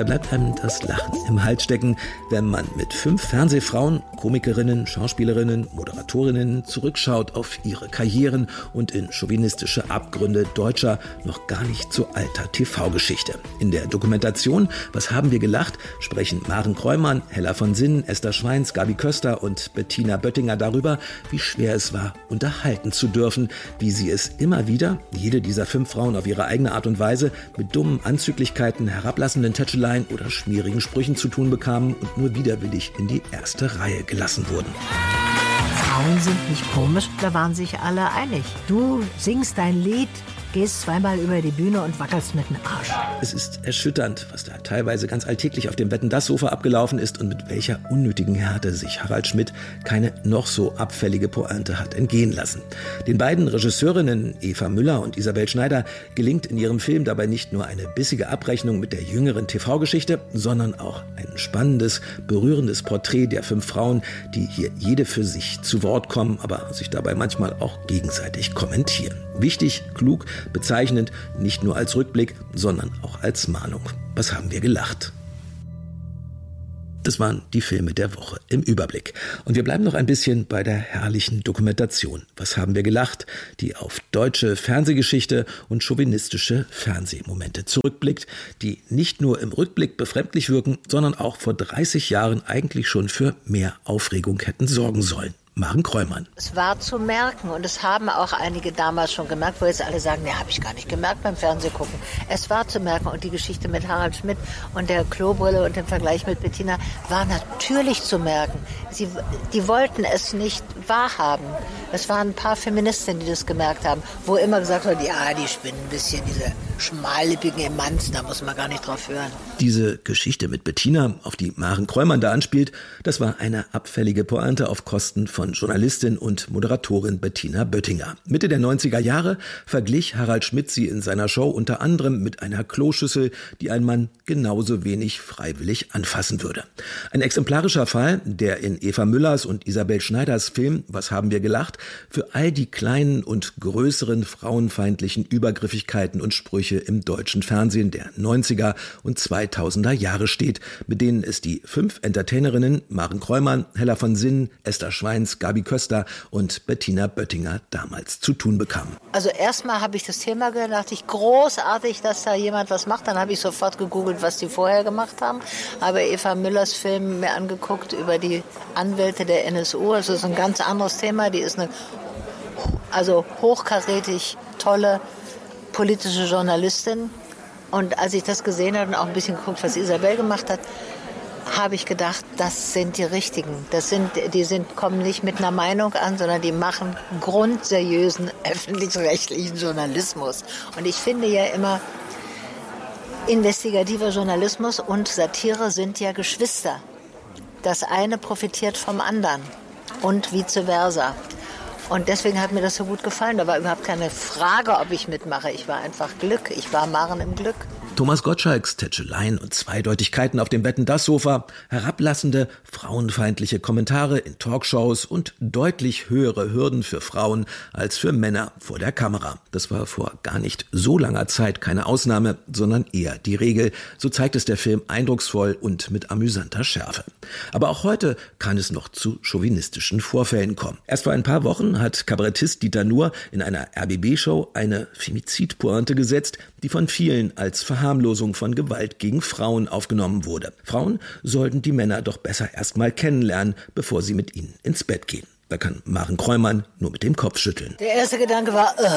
S2: Da bleibt einem das Lachen im Hals stecken, wenn man mit fünf Fernsehfrauen, Komikerinnen, Schauspielerinnen, Moderatorinnen zurückschaut auf ihre Karrieren und in chauvinistische Abgründe deutscher, noch gar nicht so alter T V-Geschichte. In der Dokumentation »Was haben wir gelacht?« sprechen Maren Kräumann, Hella von Sinnen, Esther Schweins, Gabi Köster und Bettina Böttinger darüber, wie schwer es war, unterhalten zu dürfen, wie sie es immer wieder, jede dieser fünf Frauen auf ihre eigene Art und Weise, mit dummen Anzüglichkeiten, herablassenden Tätscheleien oder schmierigen Sprüchen zu tun bekamen und nur widerwillig in die erste Reihe gelassen wurden.
S4: Frauen sind nicht komisch, da waren sich alle einig. Du singst dein Lied, gehst zweimal über die Bühne und wackelst mit dem Arsch.
S2: Es ist erschütternd, was da teilweise ganz alltäglich auf dem Wetten-dass-Sofa abgelaufen ist und mit welcher unnötigen Härte sich Harald Schmidt keine noch so abfällige Pointe hat entgehen lassen. Den beiden Regisseurinnen Eva Müller und Isabel Schneider gelingt in ihrem Film dabei nicht nur eine bissige Abrechnung mit der jüngeren T V-Geschichte, sondern auch ein spannendes, berührendes Porträt der fünf Frauen, die hier jede für sich zu Wort kommen, aber sich dabei manchmal auch gegenseitig kommentieren. Wichtig, klug, bezeichnend, nicht nur als Rückblick, sondern auch als Mahnung. Was haben wir gelacht? Das waren die Filme der Woche im Überblick. Und wir bleiben noch ein bisschen bei der herrlichen Dokumentation. Was haben wir gelacht? Die auf deutsche Fernsehgeschichte und chauvinistische Fernsehmomente zurückblickt, die nicht nur im Rückblick befremdlich wirken, sondern auch vor dreißig Jahren eigentlich schon für mehr Aufregung hätten sorgen sollen. Maren Kräumann.
S7: Es war zu merken und es haben auch einige damals schon gemerkt, wo jetzt alle sagen, ne, habe ich gar nicht gemerkt beim Fernsehgucken. Es war zu merken und die Geschichte mit Harald Schmidt und der Klobrille und dem Vergleich mit Bettina war natürlich zu merken. Sie, die wollten es nicht wahrhaben. Es waren ein paar Feministinnen, die das gemerkt haben, wo immer gesagt wird, ja, die spinnen ein bisschen, diese schmallippigen Emanzen, da muss man gar nicht drauf hören.
S2: Diese Geschichte mit Bettina, auf die Maren Kräumann da anspielt, das war eine abfällige Pointe auf Kosten von von Journalistin und Moderatorin Bettina Böttinger. Mitte der neunziger Jahre verglich Harald Schmidt sie in seiner Show unter anderem mit einer Kloschüssel, die ein Mann genauso wenig freiwillig anfassen würde. Ein exemplarischer Fall, der in Eva Müllers und Isabel Schneiders Film »Was haben wir gelacht?« für all die kleinen und größeren frauenfeindlichen Übergriffigkeiten und Sprüche im deutschen Fernsehen der neunziger und zweitausender Jahre steht, mit denen es die fünf Entertainerinnen Maren Kräumann, Hella von Sinnen, Esther Schweins, Gabi Köster und Bettina Böttinger damals zu tun bekamen.
S7: Also erstmal habe ich das Thema gehört, dachte ich, großartig, dass da jemand was macht. Dann habe ich sofort gegoogelt, was die vorher gemacht haben. Habe Eva Müllers Film mir angeguckt über die Anwälte der N S U. Das ist ein ganz anderes Thema. Die ist eine also hochkarätig tolle politische Journalistin. Und als ich das gesehen habe und auch ein bisschen geguckt, was Isabel gemacht hat, habe ich gedacht, das sind die Richtigen. Das sind, die sind, kommen nicht mit einer Meinung an, sondern die machen grundseriösen öffentlich-rechtlichen Journalismus. Und ich finde ja immer, investigativer Journalismus und Satire sind ja Geschwister. Das eine profitiert vom anderen und vice versa. Und deswegen hat mir das so gut gefallen. Da war überhaupt keine Frage, ob ich mitmache. Ich war einfach Glück. Ich war Maren im Glück.
S2: Thomas Gottschalks Tätscheleien und Zweideutigkeiten auf dem Wetten-dass-Sofa, herablassende, frauenfeindliche Kommentare in Talkshows und deutlich höhere Hürden für Frauen als für Männer vor der Kamera. Das war vor gar nicht so langer Zeit keine Ausnahme, sondern eher die Regel. So zeigt es der Film eindrucksvoll und mit amüsanter Schärfe. Aber auch heute kann es noch zu chauvinistischen Vorfällen kommen. Erst vor ein paar Wochen hat Kabarettist Dieter Nuhr in einer R B B-Show eine Femizidpointe gesetzt, die von vielen als Verharmlosung von Gewalt gegen Frauen aufgenommen wurde. Frauen sollten die Männer doch besser erstmal kennenlernen, bevor sie mit ihnen ins Bett gehen. Da kann Maren Kräumann nur mit dem Kopf schütteln.
S7: Der erste Gedanke war, uh,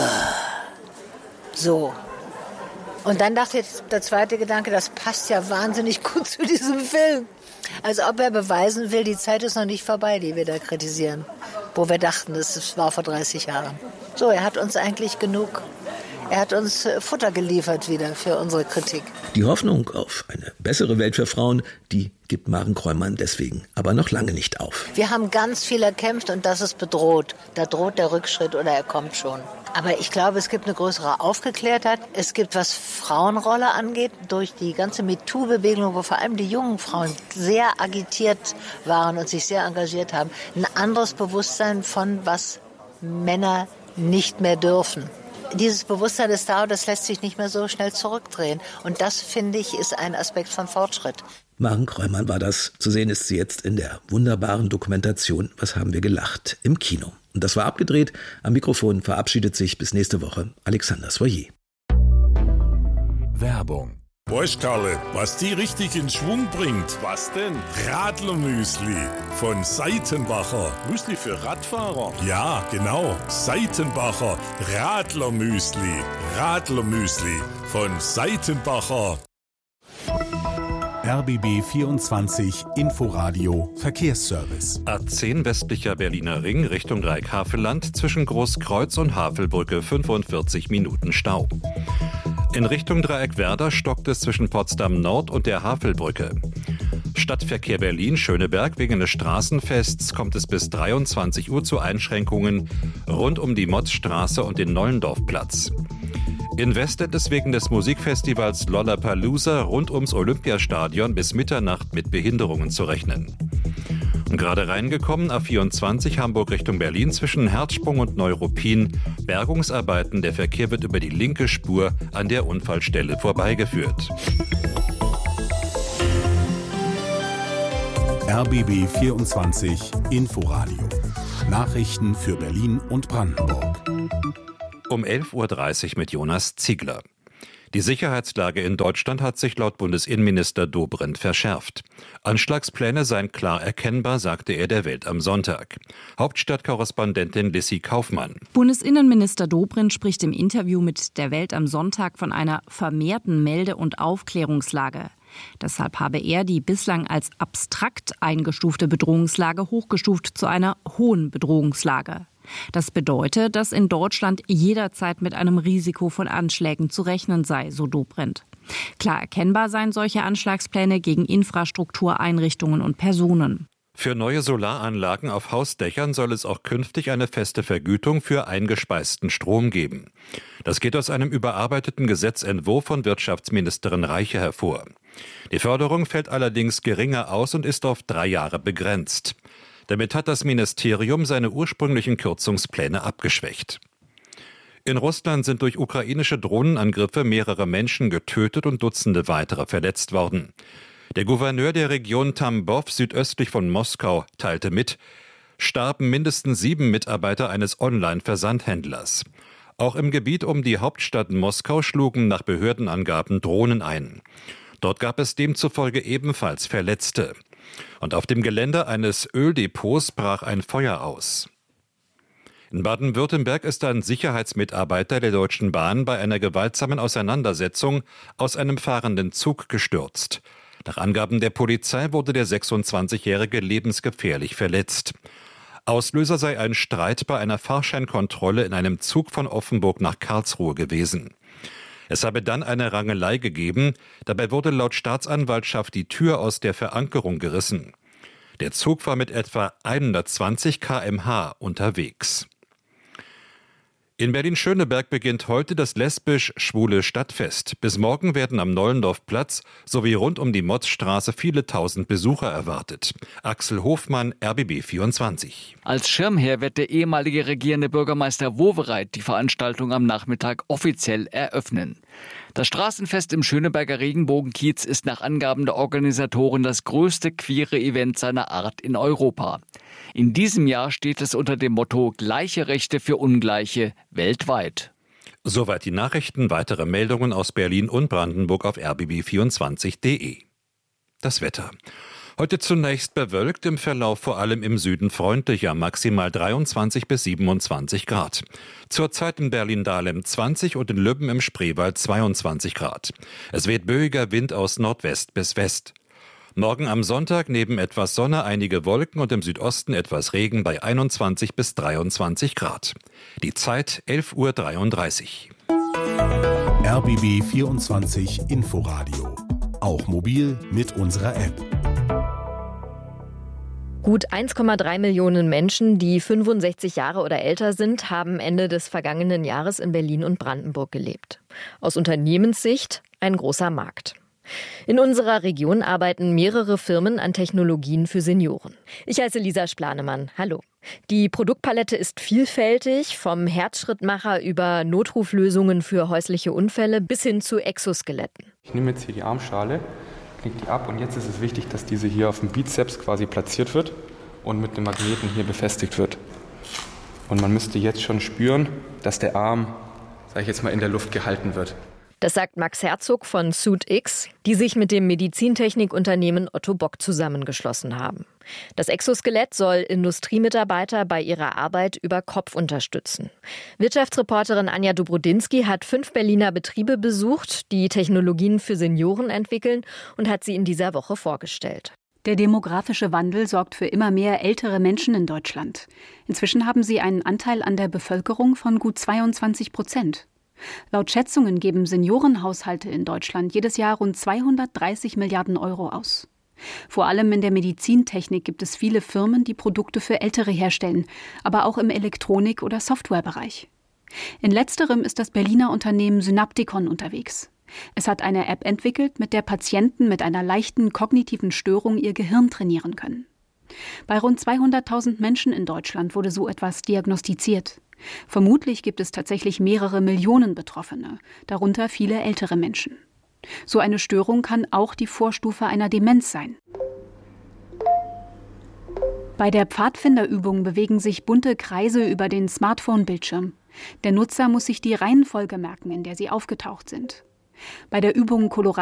S7: so. Und dann dachte ich, der zweite Gedanke, das passt ja wahnsinnig gut zu diesem Film. Als ob er beweisen will, die Zeit ist noch nicht vorbei, die wir da kritisieren. Wo wir dachten, das war vor dreißig Jahren. So, er hat uns eigentlich genug. Er hat uns Futter geliefert wieder für unsere Kritik.
S2: Die Hoffnung auf eine bessere Welt für Frauen, die gibt Maren Kräumann deswegen aber noch lange nicht auf.
S7: Wir haben ganz viel erkämpft und das ist bedroht. Da droht der Rückschritt oder er kommt schon. Aber ich glaube, es gibt eine größere Aufgeklärtheit. Es gibt, was Frauenrolle angeht, durch die ganze MeToo-Bewegung, wo vor allem die jungen Frauen sehr agitiert waren und sich sehr engagiert haben, ein anderes Bewusstsein von, was Männer nicht mehr dürfen. dieses Bewusstsein ist da und das lässt sich nicht mehr so schnell zurückdrehen. Und das, finde ich, ist ein Aspekt von Fortschritt.
S2: Maren Kreumann war das. Zu sehen ist sie jetzt in der wunderbaren Dokumentation „Was haben wir gelacht?" im Kino. Und das war abgedreht. Am Mikrofon verabschiedet sich bis nächste Woche Alexander Soyer.
S5: Werbung.
S9: Weißt Karle, was die richtig in Schwung bringt?
S5: Was denn?
S9: Radlermüsli von Seitenbacher.
S5: Müsli für Radfahrer?
S9: Ja, genau. Seitenbacher Radlermüsli. Radlermüsli von Seitenbacher.
S5: R B B vierundzwanzig Inforadio Verkehrsservice.
S10: A zehn westlicher Berliner Ring Richtung Dreieck-Havelland zwischen Großkreuz und Havelbrücke fünfundvierzig Minuten Stau. In Richtung Dreieck-Werder stockt es zwischen Potsdam Nord und der Havelbrücke. Stadtverkehr Berlin-Schöneberg wegen des Straßenfests kommt es bis dreiundzwanzig Uhr zu Einschränkungen rund um die Motzstraße und den Nollendorfplatz. In Westend ist wegen des Musikfestivals Lollapalooza rund ums Olympiastadion bis Mitternacht mit Behinderungen zu rechnen. Und gerade reingekommen, A vierundzwanzig Hamburg Richtung Berlin zwischen Herzsprung und Neuruppin. Bergungsarbeiten, der Verkehr wird über die linke Spur an der Unfallstelle vorbeigeführt.
S5: R B B vierundzwanzig Inforadio. Nachrichten für Berlin und Brandenburg.
S10: Um elf Uhr dreißig mit Jonas Ziegler. Die Sicherheitslage in Deutschland hat sich laut Bundesinnenminister Dobrindt verschärft. Anschlagspläne seien klar erkennbar, sagte er der Welt am Sonntag. Hauptstadtkorrespondentin Lissy Kaufmann.
S11: Bundesinnenminister Dobrindt spricht im Interview mit der Welt am Sonntag von einer vermehrten Melde- und Aufklärungslage. Deshalb habe er die bislang als abstrakt eingestufte Bedrohungslage hochgestuft zu einer hohen Bedrohungslage. Das bedeutet, dass in Deutschland jederzeit mit einem Risiko von Anschlägen zu rechnen sei, so Dobrindt. Klar erkennbar seien solche Anschlagspläne gegen Infrastruktur, Einrichtungen und Personen.
S10: Für neue Solaranlagen auf Hausdächern soll es auch künftig eine feste Vergütung für eingespeisten Strom geben. Das geht aus einem überarbeiteten Gesetzentwurf von Wirtschaftsministerin Reiche hervor. Die Förderung fällt allerdings geringer aus und ist auf drei Jahre begrenzt. Damit hat das Ministerium seine ursprünglichen Kürzungspläne abgeschwächt. In Russland sind durch ukrainische Drohnenangriffe mehrere Menschen getötet und Dutzende weitere verletzt worden. Der Gouverneur der Region Tambov südöstlich von Moskau teilte mit, starben mindestens sieben Mitarbeiter eines Online-Versandhändlers. Auch im Gebiet um die Hauptstadt Moskau schlugen nach Behördenangaben Drohnen ein. Dort gab es demzufolge ebenfalls Verletzte. Und auf dem Gelände eines Öldepots brach ein Feuer aus. In Baden-Württemberg ist ein Sicherheitsmitarbeiter der Deutschen Bahn bei einer gewaltsamen Auseinandersetzung aus einem fahrenden Zug gestürzt. Nach Angaben der Polizei wurde der sechsundzwanzigjährige lebensgefährlich verletzt. Auslöser sei ein Streit bei einer Fahrscheinkontrolle in einem Zug von Offenburg nach Karlsruhe gewesen. Es habe dann eine Rangelei gegeben, dabei wurde laut Staatsanwaltschaft die Tür aus der Verankerung gerissen. Der Zug war mit etwa hundertzwanzig Kilometer pro Stunde unterwegs. In Berlin-Schöneberg beginnt heute das lesbisch-schwule Stadtfest. Bis morgen werden am Nollendorfplatz sowie rund um die Motzstraße viele tausend Besucher erwartet. Axel Hofmann, R B B vierundzwanzig.
S12: Als Schirmherr wird der ehemalige regierende Bürgermeister Wowereit die Veranstaltung am Nachmittag offiziell eröffnen. Das Straßenfest im Schöneberger Regenbogenkiez ist nach Angaben der Organisatoren das größte queere Event seiner Art in Europa. In diesem Jahr steht es unter dem Motto Gleiche Rechte für Ungleiche weltweit.
S10: Soweit die Nachrichten. Weitere Meldungen aus Berlin und Brandenburg auf r b b vierundzwanzig punkt de. Das Wetter. Heute zunächst bewölkt, im Verlauf vor allem im Süden freundlicher, maximal dreiundzwanzig bis siebenundzwanzig Grad. Zurzeit in Berlin-Dahlem zwanzig und in Lübben im Spreewald zweiundzwanzig Grad. Es weht böiger Wind aus Nordwest bis West. Morgen am Sonntag neben etwas Sonne einige Wolken und im Südosten etwas Regen bei einundzwanzig bis dreiundzwanzig Grad. Die Zeit elf Uhr dreiunddreißig.
S5: R B B vierundzwanzig Inforadio. Auch mobil mit unserer App.
S13: Gut eins Komma drei Millionen Menschen, die fünfundsechzig Jahre oder älter sind, haben Ende des vergangenen Jahres in Berlin und Brandenburg gelebt. Aus Unternehmenssicht ein großer Markt. In unserer Region arbeiten mehrere Firmen an Technologien für Senioren. Ich heiße Lisa Splanemann. Hallo. Die Produktpalette ist vielfältig, vom Herzschrittmacher über Notruflösungen für häusliche Unfälle bis hin zu Exoskeletten.
S8: Ich nehme jetzt hier die Armschale, knicke die ab und jetzt ist es wichtig, dass diese hier auf dem Bizeps quasi platziert wird und mit dem Magneten hier befestigt wird. Und man müsste jetzt schon spüren, dass der Arm, sage ich jetzt mal, in der Luft gehalten wird.
S13: Das sagt Max Herzog von SuitX, die sich mit dem Medizintechnikunternehmen Otto Bock zusammengeschlossen haben. Das Exoskelett soll Industriemitarbeiter bei ihrer Arbeit über Kopf unterstützen. Wirtschaftsreporterin Anja Dobrodinsky hat fünf Berliner Betriebe besucht, die Technologien für Senioren entwickeln, und hat sie in dieser Woche vorgestellt.
S14: Der demografische Wandel sorgt für immer mehr ältere Menschen in Deutschland. Inzwischen haben sie einen Anteil an der Bevölkerung von gut zweiundzwanzig Prozent. Laut Schätzungen geben Seniorenhaushalte in Deutschland jedes Jahr rund zweihundertdreißig Milliarden Euro aus. Vor allem in der Medizintechnik gibt es viele Firmen, die Produkte für Ältere herstellen, aber auch im Elektronik- oder Softwarebereich. In letzterem ist das Berliner Unternehmen Synapticon unterwegs. Es hat eine App entwickelt, mit der Patienten mit einer leichten kognitiven Störung ihr Gehirn trainieren können. Bei rund zweihunderttausend Menschen in Deutschland wurde so etwas diagnostiziert. Vermutlich gibt es tatsächlich mehrere Millionen Betroffene, darunter viele ältere Menschen. So eine Störung kann auch die Vorstufe einer Demenz sein. Bei der Pfadfinderübung bewegen sich bunte Kreise über den Smartphone-Bildschirm. Der Nutzer muss sich die Reihenfolge merken, in der sie aufgetaucht sind. Bei der Übung Colorado